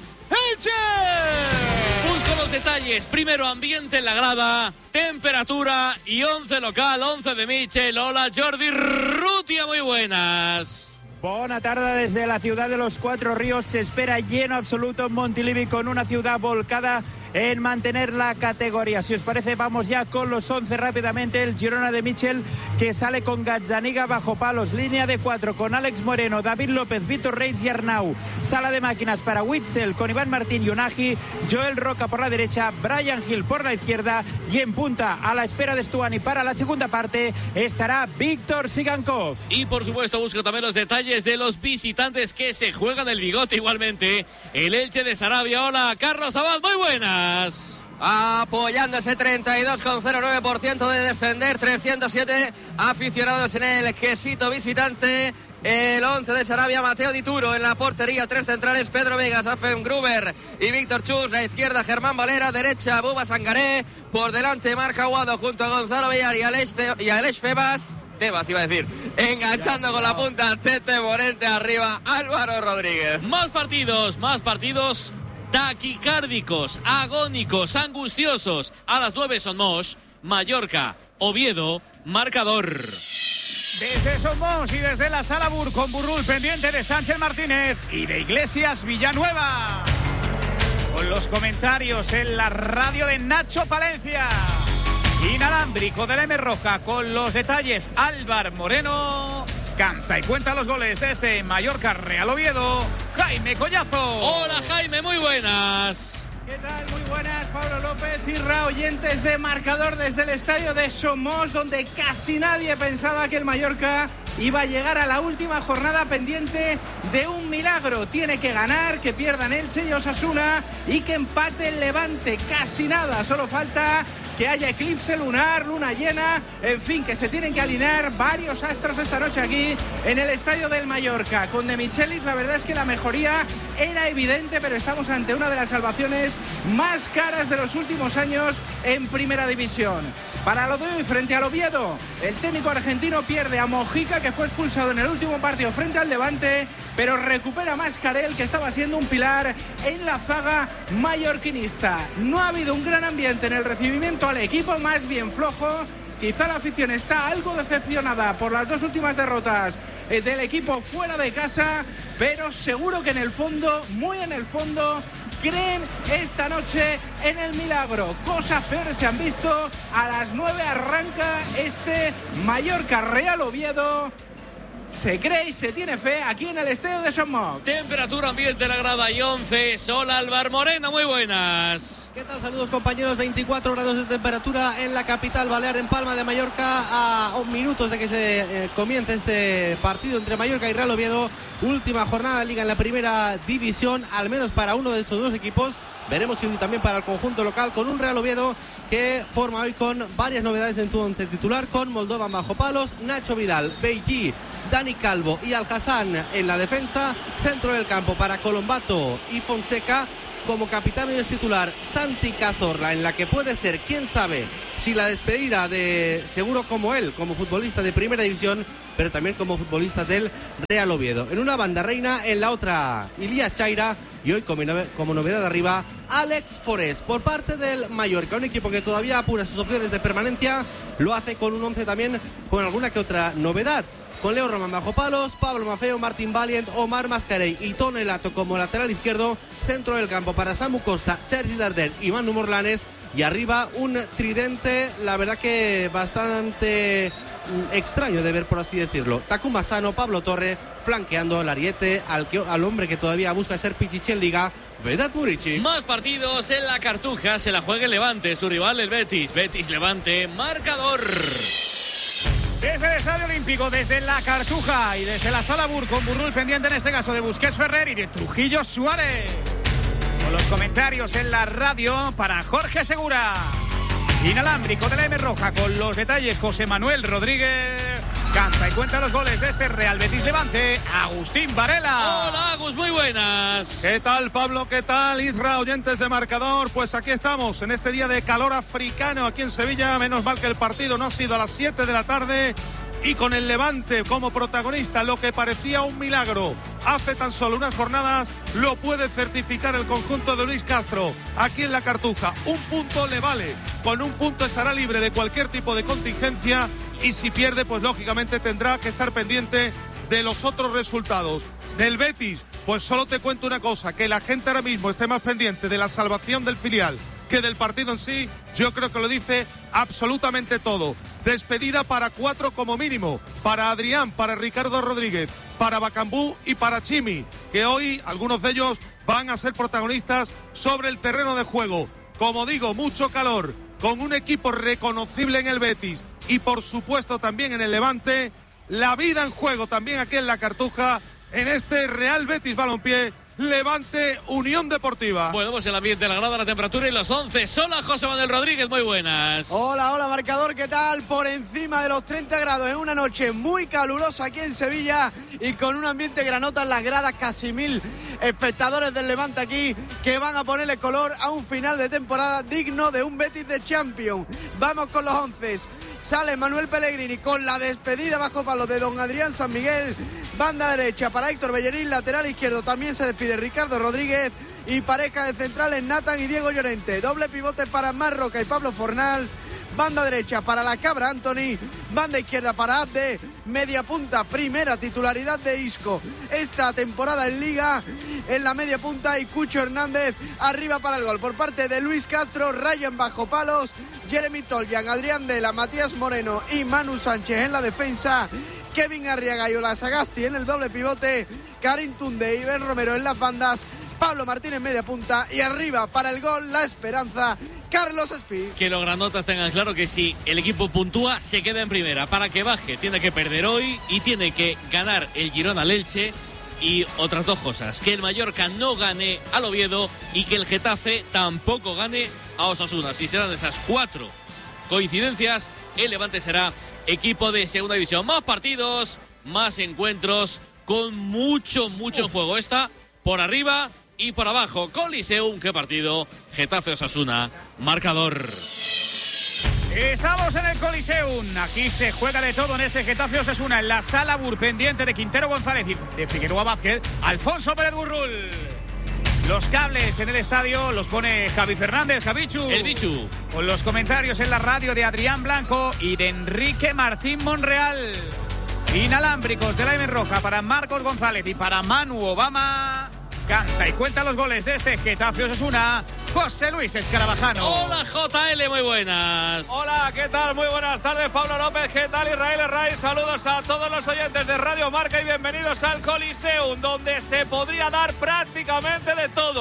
Elche. Busco los detalles, primero ambiente en la grada, temperatura y once local, once de Michel. Hola Jordi Rutia, muy buenas. Buena tarde desde la ciudad de los Cuatro Ríos. Se espera lleno absoluto en Montilivi, con una ciudad volcada en mantener la categoría. Si os parece, vamos ya con los once rápidamente. El Girona de Michel, que sale con Gazzaniga bajo palos, línea de cuatro con Alex Moreno, David López, Víctor Reis y Arnau. Sala de máquinas para Witzel con Iván Martín y Unagi, Joel Roca por la derecha, Brian Hill por la izquierda, y en punta, a la espera de Stuani para la segunda parte, estará Víctor Sigankov. Y por supuesto busco también los detalles de los visitantes que se juegan el bigote igualmente. El Elche de Sarabia. Hola Carlos Abad, muy buenas. Apoyando ese treinta y dos coma cero nueve por ciento de descender, trescientos siete aficionados en el quesito visitante. El once de Sarabia, Mateo Dituro en la portería, tres centrales, Pedro Vegas, Afem Gruber y Víctor Chus. La izquierda, Germán Valera, derecha, Buba Sangaré, por delante Marc Aguado junto a Gonzalo Villar y Aleix, y Aleix Febas. Tebas iba a decir, enganchando con la punta Tete Morente, arriba Álvaro Rodríguez. Más partidos, más partidos taquicárdicos, agónicos, angustiosos. A las nueve Somos, Mallorca, Oviedo, marcador. Desde Somos y desde la Sala Bur con Burrul pendiente de Sánchez Martínez y de Iglesias Villanueva. Con los comentarios en la radio de Nacho Palencia. Inalámbrico de la M Roja con los detalles Álvar Moreno. Canta y cuenta los goles de este Mallorca Real Oviedo, Jaime Collazo. Hola Jaime, muy buenas. ¿Qué tal? Muy buenas, Pablo López y Ra, oyentes de Marcador desde el estadio de Somos, donde casi nadie pensaba que el Mallorca iba a llegar a la última jornada pendiente de un milagro. Tiene que ganar, que pierdan Elche y Osasuna y que empate el Levante. Casi nada, solo falta que haya eclipse lunar, luna llena, en fin, que se tienen que alinear varios astros esta noche aquí en el estadio del Mallorca. Con De Michelis la verdad es que la mejoría era evidente, pero estamos ante una de las salvaciones más caras de los últimos años en Primera División. Para lo de hoy, frente al Oviedo, el técnico argentino pierde a Mojica, que fue expulsado en el último partido frente al Levante, pero recupera a Mascarell, que estaba siendo un pilar en la zaga mallorquinista. No ha habido un gran ambiente en el recibimiento al equipo, más bien flojo. Quizá la afición está algo decepcionada por las dos últimas derrotas del equipo fuera de casa, pero seguro que en el fondo, muy en el fondo, creen esta noche en el milagro. Cosas peores se han visto. A las nueve arranca este Mallorca Real Oviedo. Se cree y se tiene fe aquí en el estadio de Somos. Temperatura ambiente en la grada y once. Sol Álvar Moreno, muy buenas. ¿Qué tal? Saludos compañeros, veinticuatro grados de temperatura en la capital balear, en Palma de Mallorca, a minutos de que se eh, comience este partido entre Mallorca y Real Oviedo. Última jornada de liga en la primera división, al menos para uno de estos dos equipos, Veremos si también para el conjunto local, con un Real Oviedo que forma hoy con varias novedades en su once titular, con Moldovan bajo palos, Nacho Vidal, Beillí, Dani Calvo y Al-Hassan en la defensa. Centro del campo para Colombato y Fonseca. Como capitán y es titular Santi Cazorla, en la que puede ser, quién sabe, si la despedida de, seguro como él, como futbolista de primera división, pero también como futbolista del Real Oviedo. En una banda reina, en la otra Ilías Chaira, y hoy como, como novedad de arriba, Alex Forés, por parte del Mallorca, un equipo que todavía apura sus opciones de permanencia, lo hace con un once también con alguna que otra novedad. Con Leo Roman bajo palos, Pablo Maffeo, Martín Valiant, Omar Mascarell y Toni Lato como lateral izquierdo. Centro del campo para Samu Costa, Sergi Darder y Manu Morlanes. Y arriba un tridente, la verdad que bastante extraño de ver, por así decirlo. Takuma Sano, Pablo Torre, flanqueando al ariete, al, que, al hombre que todavía busca ser Pichichi en Liga, Vedat Murici. Más partidos en la Cartuja, se la juega el Levante, su rival el Betis. Betis Levante, marcador. Desde el Estadio Olímpico, desde la Cartuja y desde la Sala Bur, con Burrul pendiente en este caso de Busquets Ferrer y de Trujillo Suárez. Con los comentarios en la radio para Jorge Segura. Inalámbrico de la M Roja, con los detalles José Manuel Rodríguez. Canta y cuenta los goles de este Real Betis Levante, Agustín Varela. Hola, Agus, muy buenas. ¿Qué tal, Pablo? ¿Qué tal, Isra, oyentes de Marcador? Pues aquí estamos, en este día de calor africano aquí en Sevilla. Menos mal que el partido no ha sido a las siete de la tarde. Y con el Levante como protagonista, lo que parecía un milagro hace tan solo unas jornadas, lo puede certificar el conjunto de Luis Castro. Aquí en la Cartuja, un punto le vale. Con un punto estará libre de cualquier tipo de contingencia. Y si pierde, pues lógicamente tendrá que estar pendiente de los otros resultados. Del Betis, pues solo te cuento una cosa, que la gente ahora mismo esté más pendiente de la salvación del filial que del partido en sí. Yo creo que lo dice absolutamente todo. Despedida para cuatro como mínimo, para Adrián, para Ricardo Rodríguez, para Bacambú y para Chimi, que hoy algunos de ellos van a ser protagonistas sobre el terreno de juego. Como digo, mucho calor, con un equipo reconocible en el Betis y por supuesto también en el Levante. La vida en juego también aquí en la Cartuja, en este Real Betis Balompié Levante Unión Deportiva. Bueno, pues el ambiente, la grada, la temperatura y los once. Hola, José Manuel Rodríguez, muy buenas. Hola, hola, marcador, ¿qué tal? Por encima de los treinta grados en una noche muy calurosa aquí en Sevilla y con un ambiente granota en las gradas, casi mil espectadores del Levante aquí que van a ponerle color a un final de temporada digno de un Betis de Champions. Vamos con los once. Sale Manuel Pellegrini con la despedida bajo palo de don Adrián San Miguel. Banda derecha para Héctor Bellerín, lateral izquierdo también se despide Ricardo Rodríguez y pareja de centrales Nathan y Diego Llorente. Doble pivote para Marroca y Pablo Fornal. Banda derecha para la Cabra Anthony, banda izquierda para Abde, media punta, primera titularidad de Isco esta temporada en Liga, en la media punta y Cucho Hernández arriba para el gol por parte de Luis Castro. Ryan bajo palos, Jeremy Toljan, Adrián Dela, Matías Moreno y Manu Sánchez en la defensa, Kevin Arriaga y Ola Sagasti en el doble pivote, Karim Tunde y Ben Romero en las bandas, Pablo Martínez media punta y arriba para el gol la esperanza, Carlos Espí. Que los granotas tengan claro que si el equipo puntúa se queda en primera. Para que baje tiene que perder hoy y tiene que ganar el Girona al Elche. Y otras dos cosas, que el Mallorca no gane al Oviedo y que el Getafe tampoco gane a Osasuna. Si serán esas cuatro coincidencias, el Levante será equipo de segunda división. Más partidos, más encuentros, con mucho, mucho en juego. Está por arriba y por abajo. Coliseum, qué partido. Getafe Osasuna, marcador. Estamos en el Coliseum. Aquí se juega de todo en este Getafe Osasuna. En la Sala Bur, pendiente de Quintero González y de Figueroa Vázquez, Alfonso Pérez Burrul. Los cables en el estadio los pone Javi Fernández, Javichu. El Bichu. Con los comentarios en la radio de Adrián Blanco y de Enrique Martín Monreal. Inalámbricos de la M Roja para Marcos González y para Manu Obama. Canta y cuenta los goles de este Getafe Osasuna, José Luis Escarabajano. Hola, J L, muy buenas. Hola, ¿qué tal? Muy buenas tardes, Pablo López. ¿Qué tal, Israel Herraiz? Saludos a todos los oyentes de Radio Marca y bienvenidos al Coliseum, donde se podría dar prácticamente de todo.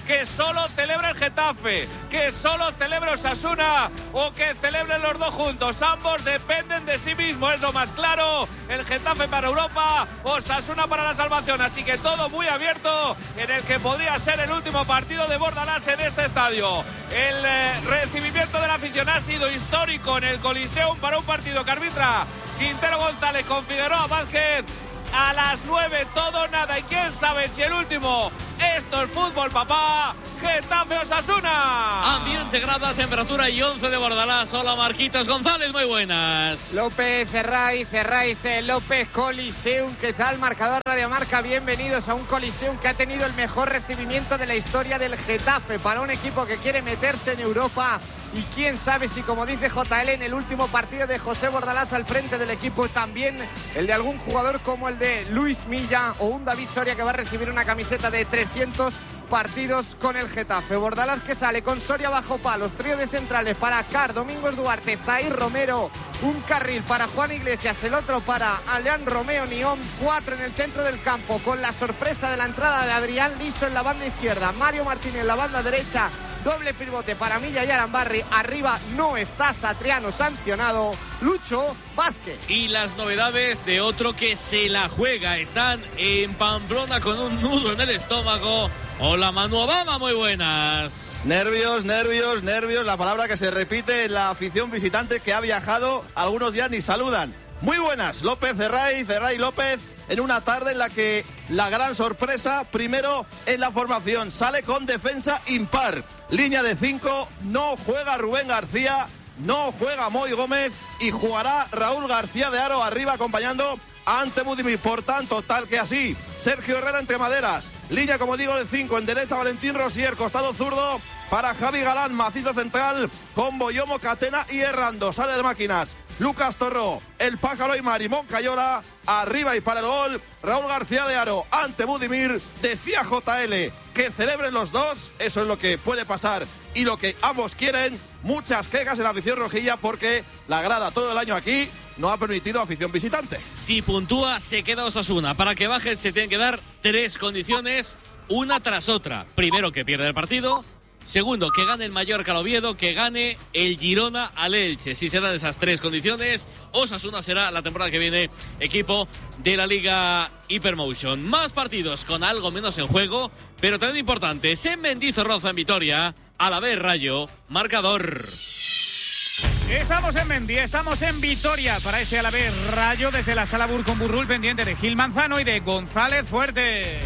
que solo celebre el Getafe, que solo celebre Osasuna o que celebren los dos juntos. Ambos dependen de sí mismos, es lo más claro. El Getafe para Europa, Osasuna para la salvación. Así que todo muy abierto en el que podría ser el último partido de Bordalás en este estadio. El eh, recibimiento de la afición ha sido histórico en el Coliseum para un partido que arbitra Quintero González con Figueroa Vázquez. A las nueve todo o nada, y quién sabe si el último. Esto es fútbol, papá. Getafe Osasuna. Ambiente, grada, temperatura y once de Bordalás. Hola, Marquitos González, muy buenas. López, Cerraiz, Cerraiz, López, Coliseum. ¿Qué tal, marcador Radio Marca? Bienvenidos a un Coliseum que ha tenido el mejor recibimiento de la historia del Getafe para un equipo que quiere meterse en Europa. Y quién sabe si, como dice J L, en el último partido de José Bordalás al frente del equipo, también el de algún jugador como el de Luis Milla o un David Soria que va a recibir una camiseta de trescientos partidos con el Getafe. Bordalás que sale con Soria bajo palos, trío de centrales para Car, Domingos Duarte, Zair Romero, un carril para Juan Iglesias, el otro para Aleán Romeo Nión, cuatro en el centro del campo, con la sorpresa de la entrada de Adrián Liso en la banda izquierda, Mario Martínez en la banda derecha. Doble pivote para Milla y Arambarri. Arriba no está Satriano sancionado. Lucho Vázquez. Y las novedades de otro que se la juega. Están en Pamplona con un nudo en el estómago. Hola, Manu Obama, muy buenas. Nervios, nervios, nervios. La palabra que se repite en la afición visitante que ha viajado. Algunos ya ni saludan. Muy buenas. López, Cerraiz, Cerraiz, López. En una tarde en la que la gran sorpresa, primero en la formación, sale con defensa impar. Línea de cinco, no juega Rubén García, no juega Moy Gómez y jugará Raúl García de Aro arriba acompañando a Ante Budimir. Por tanto, tal que así, Sergio Herrera entre maderas. Línea, como digo, de cinco, en derecha Valentín Rosier, costado zurdo para Javi Galán, macizo central con Boyomo, Catena y Errando. Sale de máquinas Lucas Torró, el Pájaro y Marimón Cayola, arriba y para el gol Raúl García de Aro, Ante Budimir. Decía J L que celebren los dos, eso es lo que puede pasar y lo que ambos quieren. Muchas quejas en la afición rojilla porque la grada todo el año aquí no ha permitido afición visitante. Si puntúa, se queda Osasuna. Para que baje se tienen que dar tres condiciones, una tras otra. Primero, que pierda el partido. Segundo, que gane el Mallorca al Oviedo, que gane el Girona al Elche. Si se dan esas tres condiciones, Osasuna será la temporada que viene equipo de la Liga Hypermotion. Más partidos con algo menos en juego, pero también importantes. En Mendizorroza, en Vitoria, Alavés Rayo, marcador. Estamos en Mendy, estamos en Vitoria para este Alavés Rayo desde la Sala Bur con Burrul, pendiente de Gil Manzano y de González Fuerte.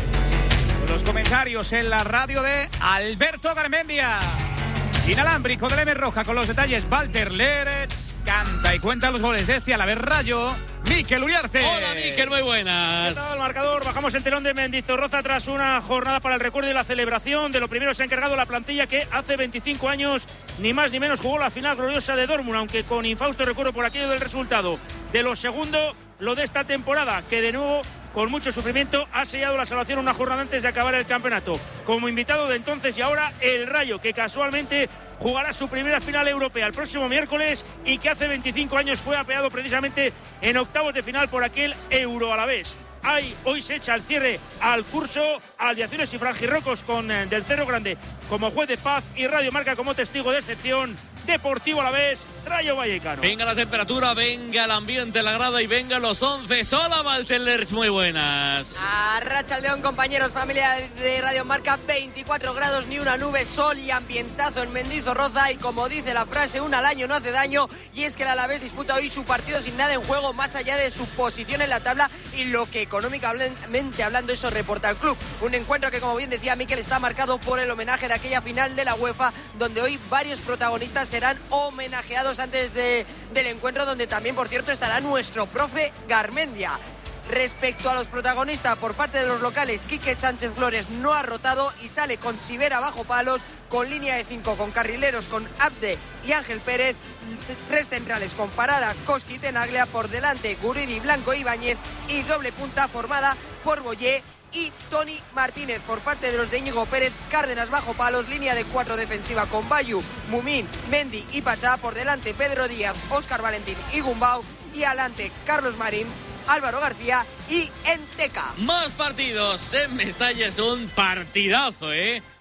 Los comentarios en la radio de Alberto Garmendia. Inalámbrico de la M Roja con los detalles Walter Lerets. Canta y cuenta los goles de este Alavés Rayo, Mikel Uriarte. Hola, Mikel, muy buenas. ¿Qué tal, marcador? Bajamos el telón de Mendizorroza tras una jornada para el recuerdo y la celebración. De lo primero se ha encargado la plantilla que hace veinticinco años, ni más ni menos, jugó la final gloriosa de Dortmund, aunque con infausto recuerdo por aquello del resultado. De lo segundo, lo de esta temporada, que de nuevo, con mucho sufrimiento, ha sellado la salvación una jornada antes de acabar el campeonato. Como invitado de entonces y ahora, el Rayo, que casualmente jugará su primera final europea el próximo miércoles y que hace veinticinco años fue apeado precisamente en octavos de final por aquel Euro Alavés. Hay, hoy se echa el cierre al curso, Aldiaciones y Frangirrocos con eh, Del Cerro Grande como juez de paz y Radio Marca como testigo de excepción. Deportivo Alavés, Rayo Vallecano. Venga la temperatura, venga el ambiente, la grada y venga los once. Hola, Valteler, muy buenas. Arratsaldeon, compañeros, familia de Radio Marca, veinticuatro grados, ni una nube, sol y ambientazo en Mendizorroza. Y como dice la frase, un al año no hace daño. Y es que el Alavés disputa hoy su partido sin nada en juego, más allá de su posición en la tabla y lo que económicamente hablando eso reporta el club. Un encuentro que, como bien decía Mikel, está marcado por el homenaje de aquella final de la UEFA, donde hoy varios protagonistas se serán homenajeados antes de, del encuentro, donde también, por cierto, estará nuestro profe Garmendia. Respecto a los protagonistas por parte de los locales, Quique Sánchez Flores no ha rotado y sale con Sivera bajo palos, con línea de cinco, con carrileros, con Abde y Ángel Pérez, tres centrales con Parada, Koski y Tenaglia, por delante Guridi, Blanco y Ibáñez, y doble punta formada por Boyé y Tony Martínez. Por parte de los de Íñigo Pérez, Cárdenas bajo palos, línea de cuatro defensiva con Bayu, Mumín, Mendy y Pachá, por delante Pedro Díaz, Óscar Valentín y Gumbau, y adelante Carlos Marín, Álvaro García y Enteca. Más partidos en Mestalla, es un partidazo, ¿eh?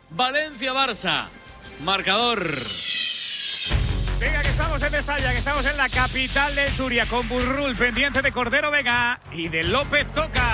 Valencia-Barça. Marcador. Venga, que estamos en Mestalla, que estamos en la capital del Turia, con Burrul pendiente de Cordero Vega y de López Toca.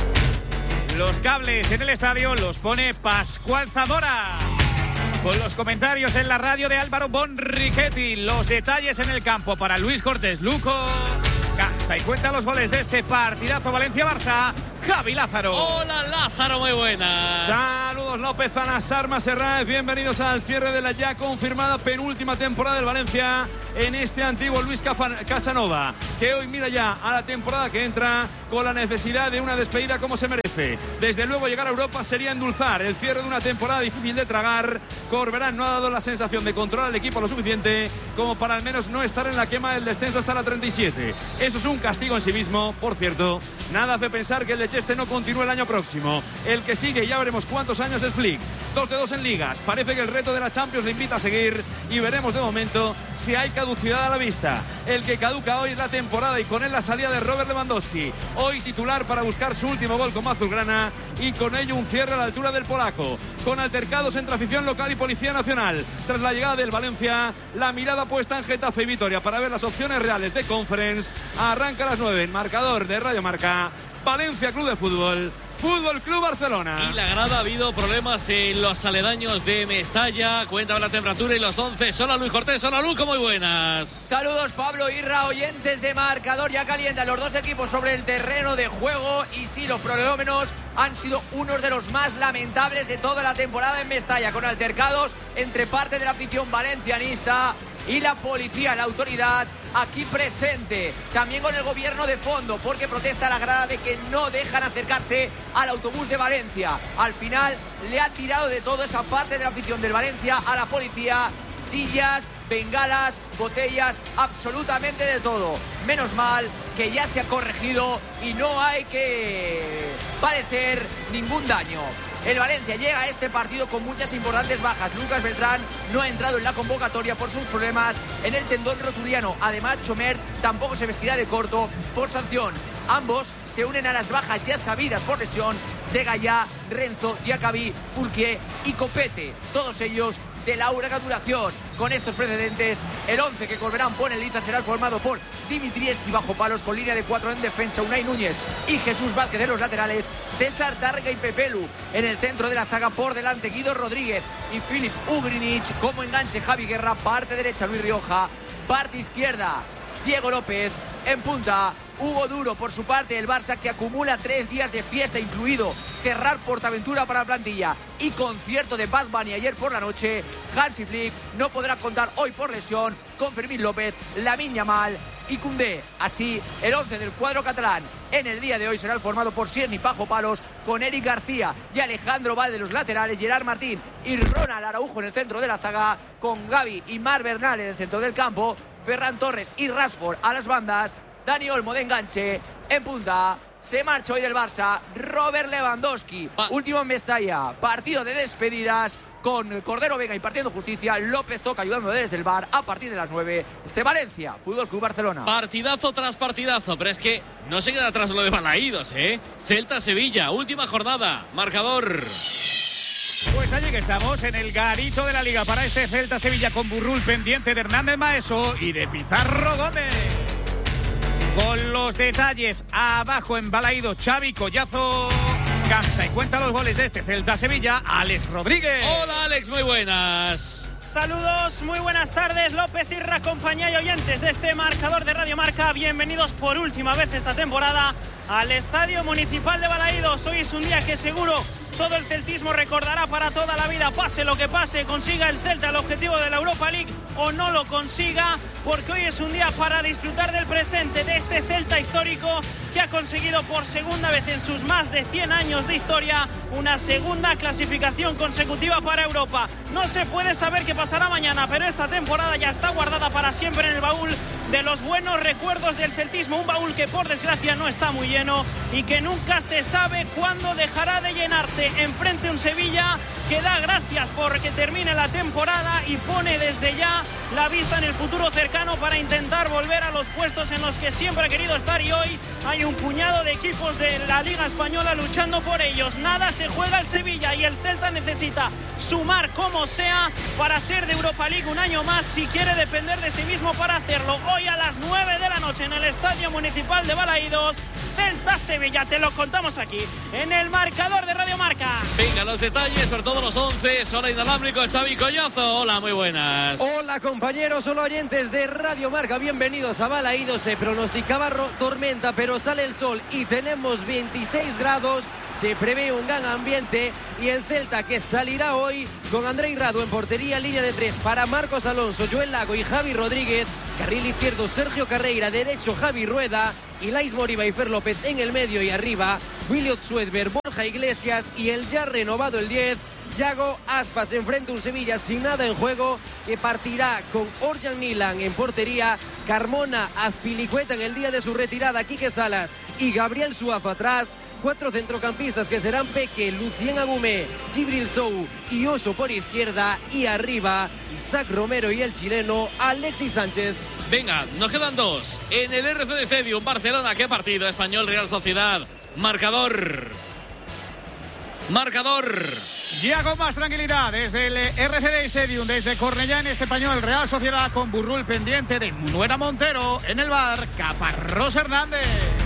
Los cables en el estadio los pone Pascual Zamora. Con los comentarios en la radio de Álvaro Bonrichetti. Los detalles en el campo para Luis Cortés Luco. Canta y cuenta los goles de este partidazo Valencia-Barça, Javi Lázaro. Hola Lázaro, muy buenas. Saludos López, Anas, Armas, Serrán. Bienvenidos al cierre de la ya confirmada penúltima temporada del Valencia en este antiguo Luis Casanova, que hoy mira ya a la temporada que entra con la necesidad de una despedida como se merece. Desde luego llegar a Europa sería endulzar el cierre de una temporada difícil de tragar. Corberán no ha dado la sensación de controlar al equipo lo suficiente como para al menos no estar en la quema del descenso hasta la treinta y siete. Eso es un castigo en sí mismo. Por cierto, nada hace pensar que el de Cheste no continúe el año próximo. El que sigue, ya veremos cuántos años, es Flick. Dos de dos en ligas. Parece que el reto de la Champions le invita a seguir y veremos de momento si hay caducidad a la vista. El que caduca hoy es la temporada y con él la salida de Robert Lewandowski. Hoy titular para buscar su último gol como azulgrana y con ello un cierre a la altura del polaco. Con altercados entre afición local y Policía Nacional. Tras la llegada del Valencia, la mirada puesta en Getafe y Vitoria para ver las opciones reales de Conference. Arranca a las nueve en marcador de Radio Marca. Valencia Club de Fútbol, Fútbol Club Barcelona. Y la grada, ha habido problemas en los aledaños de Mestalla. Cuéntame la temperatura y los once. Hola Luis Cortés, hola Luco, muy buenas. Saludos Pablo, Irra, oyentes de Marcador. Ya calientan los dos equipos sobre el terreno de juego. Y sí, los prolegómenos han sido unos de los más lamentables de toda la temporada en Mestalla, con altercados entre parte de la afición valencianista y la policía, la autoridad aquí presente, también con el gobierno de fondo, porque protesta la grada de que no dejan acercarse al autobús de Valencia. Al final le ha tirado de todo esa parte de la afición del Valencia a la policía, sillas, bengalas, botellas, absolutamente de todo. Menos mal que ya se ha corregido y no hay que padecer ningún daño. El Valencia llega a este partido con muchas importantes bajas. Lucas Beltrán no ha entrado en la convocatoria por sus problemas en el tendón rotuliano. Además, Chomer tampoco se vestirá de corto por sanción. Ambos se unen a las bajas ya sabidas por lesión de Gallá, Renzo, Diacabí, Fulquier y Copete. Todos ellos de larga duración. Con estos precedentes, el once que Corberán pone en liza será formado por Dimitrievski bajo palos, con línea de cuatro en defensa, Unai Núñez y Jesús Vázquez en los laterales, César Tárrega y Pepelu en el centro de la zaga, por delante Guido Rodríguez y Filip Ugrinic como enganche, Javi Guerra, parte derecha Luis Rioja, parte izquierda Diego López, en punta Hugo Duro. Por su parte, el Barça, que acumula tres días de fiesta, incluido cerrar Portaventura para la plantilla y concierto de Bad Bunny ayer por la noche. Hansi Flick no podrá contar hoy por lesión con Fermín López, Lamine Yamal y Koundé. Así, el once del cuadro catalán en el día de hoy será el formado por Sierni Pajo Palos, con Eric García y Alejandro Valde los laterales, Gerard Martín y Ronald Araujo en el centro de la zaga, con Gavi y Mar Bernal en el centro del campo, Ferran Torres y Rashford a las bandas, Dani Olmo de enganche, en punta. Se marcha hoy del Barça Robert Lewandowski, ah. último en Mestalla, partido de despedidas con Cordero Vega impartiendo justicia, López Toca ayudando desde el bar a partir de las nueve. Este Valencia, Fútbol Club Barcelona. Partidazo tras partidazo, pero es que no se queda atrás lo de Balaídos, ¿eh? Celta-Sevilla, última jornada, marcador. Pues allí que estamos en el garito de la Liga para este Celta-Sevilla, con Burrul pendiente de Hernández Maeso y de Pizarro Gómez. Con los detalles abajo en Balaído, Xavi Collazo canta y cuenta los goles de este Celta-Sevilla, Alex Rodríguez. Hola Alex, muy buenas. Saludos, muy buenas tardes, López, Irra, compañía y oyentes de este marcador de Radio Marca. Bienvenidos por última vez esta temporada al Estadio Municipal de Balaídos. Hoy es un día que seguro todo el celtismo recordará para toda la vida, pase lo que pase, consiga el Celta el objetivo de la Europa League o no lo consiga, porque hoy es un día para disfrutar del presente de este Celta histórico que ha conseguido por segunda vez en sus más de cien años de historia una segunda clasificación consecutiva para Europa. No se puede saber qué pasará mañana, pero esta temporada ya está guardada para siempre en el baúl de los buenos recuerdos del celtismo, un baúl que por desgracia no está muy lleno y que nunca se sabe cuándo dejará de llenarse. Enfrente un Sevilla que da gracias porque termine la temporada y pone desde ya la vista en el futuro cercano para intentar volver a los puestos en los que siempre ha querido estar, y hoy hay un puñado de equipos de la Liga Española luchando por ellos. Nada, se juega el Sevilla y el Celta necesita sumar como sea para ser de Europa League un año más, si quiere depender de sí mismo para hacerlo. Hoy a las nueve de la noche en el Estadio Municipal de Balaídos, Celta-Sevilla, te lo contamos aquí en el marcador de Radio Marca. Venga, los detalles, sobre todo los once. Hola inalámbrico, Xavi Collazo. Hola, muy buenas. Hola compañeros, hola oyentes de Radio Marca, bienvenidos a Balaídos. Se pronosticaba tormenta, pero sale el sol y tenemos veintiséis grados. Se prevé un gran ambiente y el Celta, que salirá hoy con Andrei Radu en portería, línea de tres para Marcos Alonso, Joel Lago y Javi Rodríguez, carril izquierdo Sergio Carreira, derecho Javi Rueda, Ilais Moriba y Fer López en el medio, y arriba Williot Suedberg, Borja Iglesias y el ya renovado el diez, Yago Aspas. Enfrenta un Sevilla sin nada en juego, que partirá con Orjan Milan en portería, Carmona, Azpilicueta en el día de su retirada, Quique Salas y Gabriel Suazo atrás. Cuatro centrocampistas que serán Peque, Lucien Agumé, Gibril Sou y Oso por izquierda, y arriba Isaac Romero y el chileno Alexis Sánchez. Venga, nos quedan dos. En el R C D Stadium, Barcelona, ¿qué partido? Español Real Sociedad. Marcador. Marcador. Ya con más tranquilidad desde el R C D Stadium, desde Cornellá, en este Español Real Sociedad, con Burrul pendiente de Munuera Montero, en el bar Caparrós Hernández.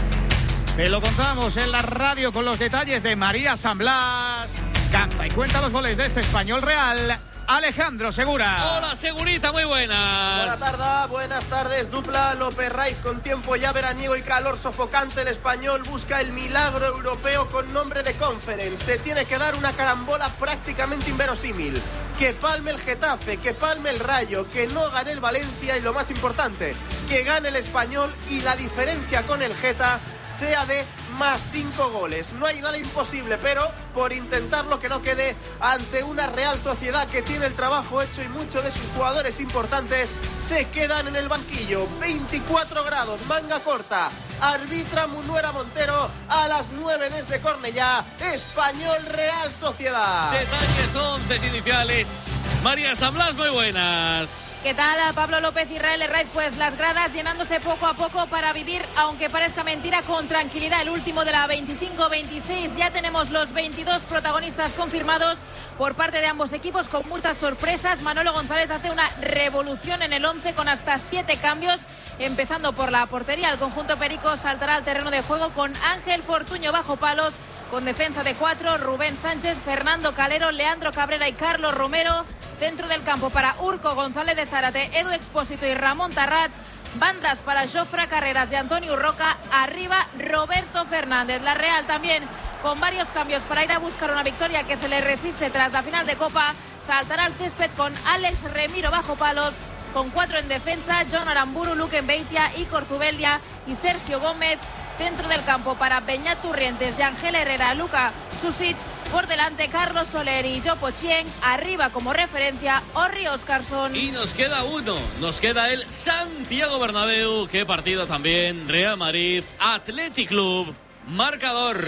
Te lo contamos en la radio con los detalles de María San Blas. Canta y cuenta los goles de este Español Real, Alejandro Segura. Hola Segurita, muy buenas. Buenas tardes, buenas tardes. Dupla López Raiz con tiempo ya veraniego y calor sofocante. El Español busca el milagro europeo con nombre de Conference. Se tiene que dar una carambola prácticamente inverosímil. Que palme el Getafe, que palme el Rayo, que no gane el Valencia y, lo más importante, que gane el Español y la diferencia con el Geta sea de más cinco goles. No hay nada imposible, pero por intentarlo, que no quede ante una Real Sociedad que tiene el trabajo hecho y muchos de sus jugadores importantes se quedan en el banquillo. veinticuatro grados, manga corta. Arbitra Munuera Montero a las nueve desde Cornellá. Español Real Sociedad. Detalles once iniciales. María San Blas, muy buenas. ¿Qué tal, Pablo López, Israel Herraiz? Pues las gradas llenándose poco a poco para vivir, aunque parezca mentira, con tranquilidad el último de la veinticinco veintiséis. Ya tenemos los veintidós protagonistas confirmados por parte de ambos equipos, con muchas sorpresas. Manolo González hace una revolución en el once con hasta siete cambios, empezando por la portería. El conjunto perico saltará al terreno de juego con Ángel Fortuño bajo palos, con defensa de cuatro, Rubén Sánchez, Fernando Calero, Leandro Cabrera y Carlos Romero. Centro del campo para Urco González de Zárate, Edu Expósito y Ramón Tarrats. Bandas para Jofra Carreras de Antonio Roca. Arriba Roberto Fernández. La Real también con varios cambios para ir a buscar una victoria que se le resiste tras la final de Copa. Saltará al césped con Alex Remiro bajo palos, con cuatro en defensa, John Aramburu, Luque Beitia, Icor Zubeldia y Sergio Gómez. Centro del campo para Beñat Turrientes de Ángel Herrera, Luka Susic. Por delante Carlos Soler y Jopo Chien. Arriba como referencia Orri Oscarson. Y nos queda uno, nos queda el Santiago Bernabéu. Qué partido también. Real Madrid, Athletic Club. Marcador.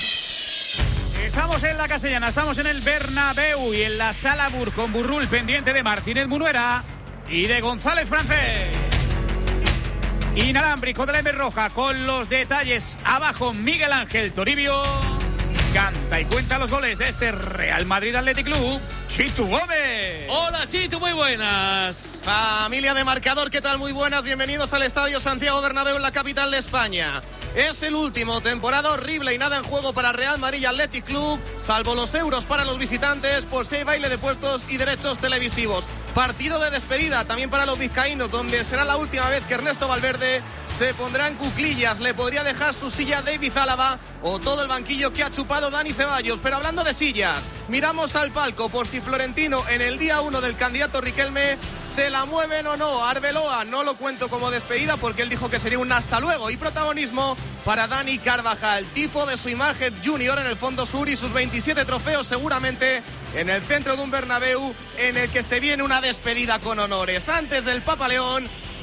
Estamos en la Castellana, estamos en el Bernabéu y en la Sala Bur, con Burrul pendiente de Martínez Munuera y de González Francés. Inalámbrico de la M Roja con los detalles abajo. Miguel Ángel Toribio canta y cuenta los goles de este Real Madrid Athletic Club, Chitu Gómez. Hola Chitu, muy buenas. Familia de Marcador, ¿qué tal? Muy buenas, bienvenidos al Estadio Santiago Bernabéu en la capital de España. Es el último, temporada horrible y nada en juego para Real Madrid Athletic Club, salvo los euros para los visitantes por si hay baile de puestos y derechos televisivos. Partido de despedida también para los vizcaínos, donde será la última vez que Ernesto Valverde se pondrá en cuclillas. Le podría dejar su silla David Álava o todo el banquillo que ha chupado Dani Ceballos. Pero hablando de sillas, miramos al palco por si Florentino en el día uno del candidato Riquelme se la mueven o no. Arbeloa no lo cuento como despedida porque él dijo que sería un hasta luego. Y protagonismo para Dani Carvajal, tifo de su imagen junior en el fondo sur y sus veintisiete trofeos seguramente en el centro de un Bernabéu en el que se viene una despedida con honores. Antes del Papa León,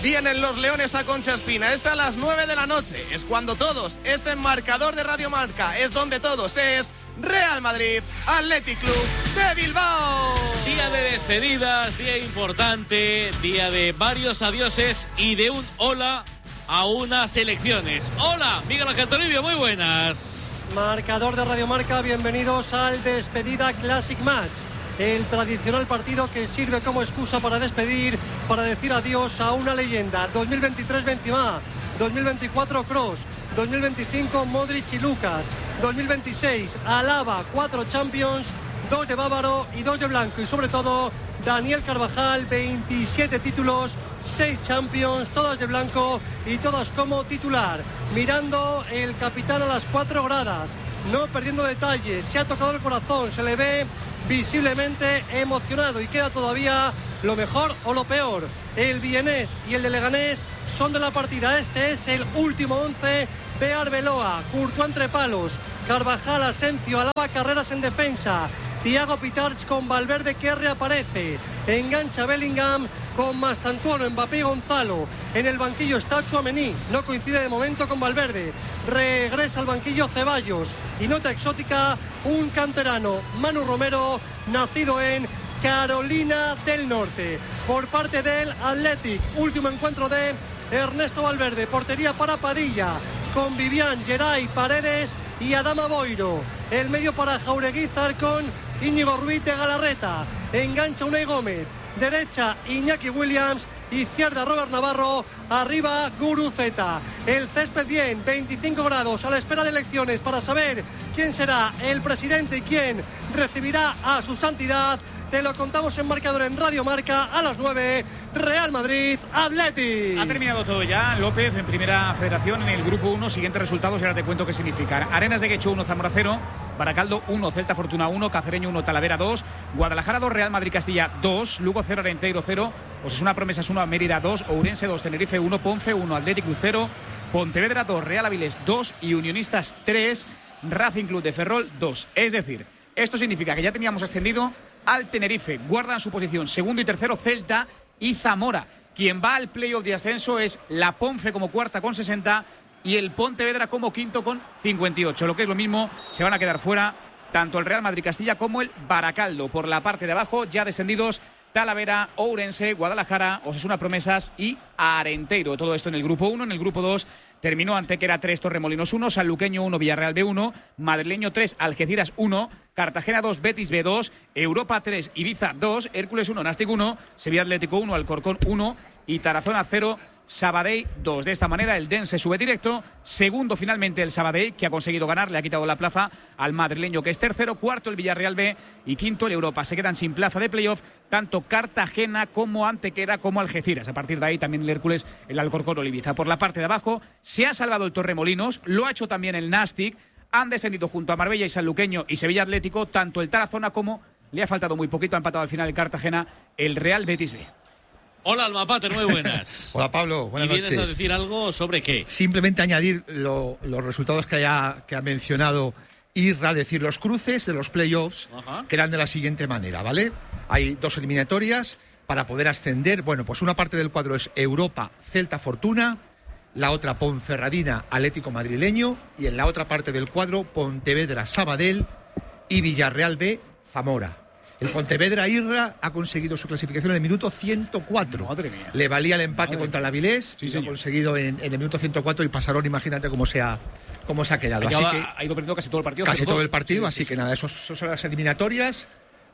vienen los Leones a Concha Espina. Es a las nueve de la noche. Es cuando todos, es en Marcador de Radio Marca. Es donde todos, es Real Madrid, Athletic Club de Bilbao. Día de despedidas, día importante, día de varios adioses y de un hola a unas elecciones. Hola, Miguel Ángel Toribio, muy buenas. Marcador de Radio Marca, bienvenidos al Despedida Classic Match. El tradicional partido que sirve como excusa para despedir, para decir adiós a una leyenda. dos mil veintitrés Benzema, dos mil veinticuatro Kroos, dos mil veinticinco Modric y Lucas, dos mil veintiséis Alaba, cuatro Champions, dos de Bávaro y dos de Blanco. Y sobre todo Daniel Carvajal, veintisiete títulos, seis Champions, todas de Blanco y todas como titular. Mirando el capitán a las cuatro gradas, no perdiendo detalles, se ha tocado el corazón, se le ve visiblemente emocionado y queda todavía lo mejor o lo peor. El vienés y el de Leganés son de la partida. Este es el último once de Arbeloa, Courtois entre palos, Carvajal, Asencio, Alaba, Carreras en defensa, Thiago Pitarch con Valverde que reaparece, engancha Bellingham con Mastantuono, Mbappé y Gonzalo. En el banquillo está Tchouaméni, no coincide de momento con Valverde. Regresa al banquillo Ceballos y nota exótica, un canterano, Manu Romero, nacido en Carolina del Norte. Por parte del Athletic, último encuentro de Ernesto Valverde, portería para Padilla, con Vivian, Geray, Paredes y Adama Boiro. El medio para Jaureguizar con Íñigo Ruiz de Galarreta. Engancha Unai Gómez. Derecha Iñaki Williams. Izquierda Robert Navarro. Arriba Guruceta. El césped bien, veinticinco grados, a la espera de elecciones para saber quién será el presidente y quién recibirá a su santidad. Te lo contamos en Marcador en Radio Marca a las nueve. Real Madrid, Athletic. Ha terminado todo ya, López, en Primera Federación, en el Grupo uno. Siguientes resultados y ahora te cuento qué significan. Arenas de Guecho uno, Zamora cero. Baracaldo uno, Celta Fortuna uno. Cacereño uno, Talavera dos. Guadalajara dos, Real Madrid Castilla dos. Lugo cero, Arenteiro cero. Osasuna Promesas uno, Mérida dos. Ourense dos, Tenerife uno. Ponfe uno, Athletic Club cero. Pontevedra dos, Real Avilés dos. Y Unionistas tres, Racing Club de Ferrol dos. Es decir, esto significa que ya teníamos ascendido al Tenerife. Guardan su posición segundo y tercero Celta y Zamora. Quien va al playoff de ascenso es la Ponfe como cuarta con sesenta y el Pontevedra como quinto con cincuenta y ocho. Lo que es lo mismo, se van a quedar fuera tanto el Real Madrid Castilla como el Baracaldo. Por la parte de abajo, ya descendidos Talavera, Ourense, Guadalajara, Osasuna Promesas y Arenteiro. Todo esto en el Grupo uno. En el Grupo dos terminó Antequera tres, Torremolinos uno, Sanluqueño uno, Villarreal B uno, Madrileño tres, Algeciras uno, Cartagena dos, Betis B dos, Europa tres, Ibiza dos, Hércules uno, Nastic uno, Sevilla Atlético uno, Alcorcón uno y Tarazona cero, Sabadell dos. De esta manera el Dense sube directo. Segundo finalmente el Sabadell, que ha conseguido ganar, le ha quitado la plaza al madrileño que es tercero. Cuarto el Villarreal B y quinto el Europa. Se quedan sin plaza de playoff tanto Cartagena como Antequera como Algeciras. A partir de ahí también el Hércules, el Alcorcón o el Ibiza. Por la parte de abajo se ha salvado el Torremolinos, lo ha hecho también el Nastic. Han descendido junto a Marbella y Sanluqueño y Sevilla Atlético tanto el Tarazona como, le ha faltado muy poquito, ha empatado al final el Cartagena, el Real Betis B. Hola, Almapater, muy buenas. Hola, Pablo, buenas noches. ¿Y vienes a decir algo sobre qué? Simplemente añadir lo, los resultados que, haya, que ha mencionado Irra, decir los cruces de los playoffs, Ajá. que eran de la siguiente manera, ¿vale? Hay dos eliminatorias para poder ascender. Bueno, pues una parte del cuadro es Europa, Celta Fortuna, la otra Ponferradina, Atlético Madrileño, y en la otra parte del cuadro Pontevedra, Sabadell y Villarreal B, Zamora. El Pontevedra Irra ha conseguido su clasificación en el minuto ciento cuatro. Madre mía. Le valía el empate Madre contra el mía. Avilés Sí, y lo ha señor. conseguido en, en el minuto ciento cuatro y pasaron, imagínate cómo se ha, cómo se ha quedado. Así ha, que, ha ido perdiendo casi todo el partido. casi cero todo dos. el partido, Sí, así sí, que sí. nada, esos, esos son las eliminatorias,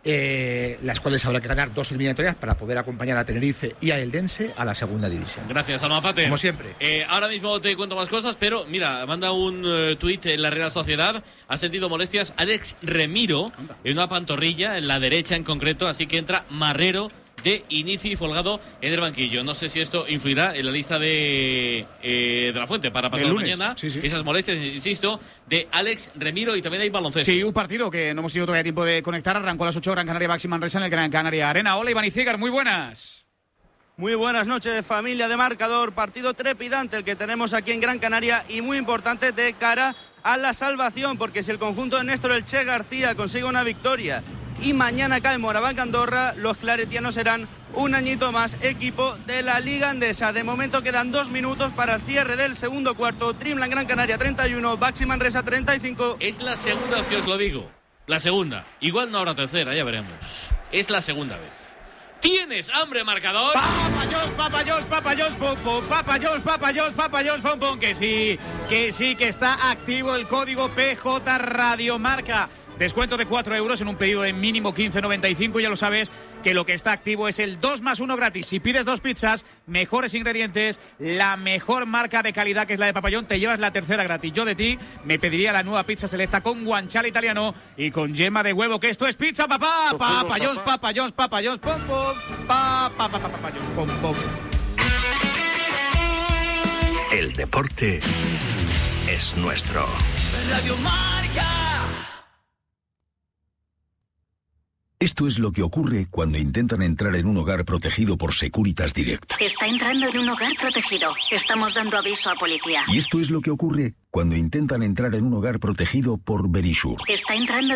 eh, las cuales habrá que ganar dos eliminatorias para poder acompañar a Tenerife y a Eldense a la segunda división. Gracias, Almapater. Como siempre. Eh, ahora mismo te cuento más cosas, pero mira, manda un uh, tuit en la Real Sociedad. Ha sentido molestias Alex Remiro en una pantorrilla, en la derecha en concreto, así que entra Marrero de inicio y Folgado en el banquillo. No sé si esto influirá en la lista de, eh, de la Fuente para pasado lunes. mañana. Sí, sí. Esas molestias, insisto, de Alex Remiro, y también hay baloncesto. Sí, un partido que no hemos tenido todavía tiempo de conectar. Arrancó a las ocho, Gran Canaria Baxi Manresa en el Gran Canaria Arena. Hola, Iván Icígar, muy buenas. Muy buenas noches, familia de Marcador. Partido trepidante el que tenemos aquí en Gran Canaria y muy importante de cara a la salvación, porque si el conjunto de Néstor El Che García consigue una victoria y mañana cae Morabanc Andorra. Los claretianos serán un añito más equipo de la Liga Endesa. De momento quedan dos minutos para el cierre del segundo cuarto. Dreamland Gran Canaria treinta y uno, Baxi Manresa treinta y cinco. Es la segunda vez que os lo digo. La segunda. Igual no habrá tercera, ya veremos. Es la segunda vez. ¿Tienes hambre, marcador? Papayos, papayos, papayos, pum, pum, papayos, papayos, papayos, pum, pum. Que sí, que sí, que está activo el código P J Radio Marca. Descuento de cuatro euros en un pedido de mínimo quince noventa y cinco. Ya lo sabes que lo que está activo es el dos más uno gratis. Si pides dos pizzas, mejores ingredientes, la mejor marca de calidad que es la de Papayón, te llevas la tercera gratis. Yo de ti me pediría la nueva pizza selecta con guanciale italiano y con yema de huevo, que esto es pizza, papá. Papayón, papayón, papayón, pom, pom, pa, pa, pa, papayón, pom, pom. El deporte es nuestro. Radio Marca. Esto es lo que ocurre cuando intentan entrar en un hogar protegido por Securitas Direct. Está entrando en un hogar protegido. Estamos dando aviso a policía. Y esto es lo que ocurre cuando intentan entrar en un hogar protegido por Verisure. Está entrando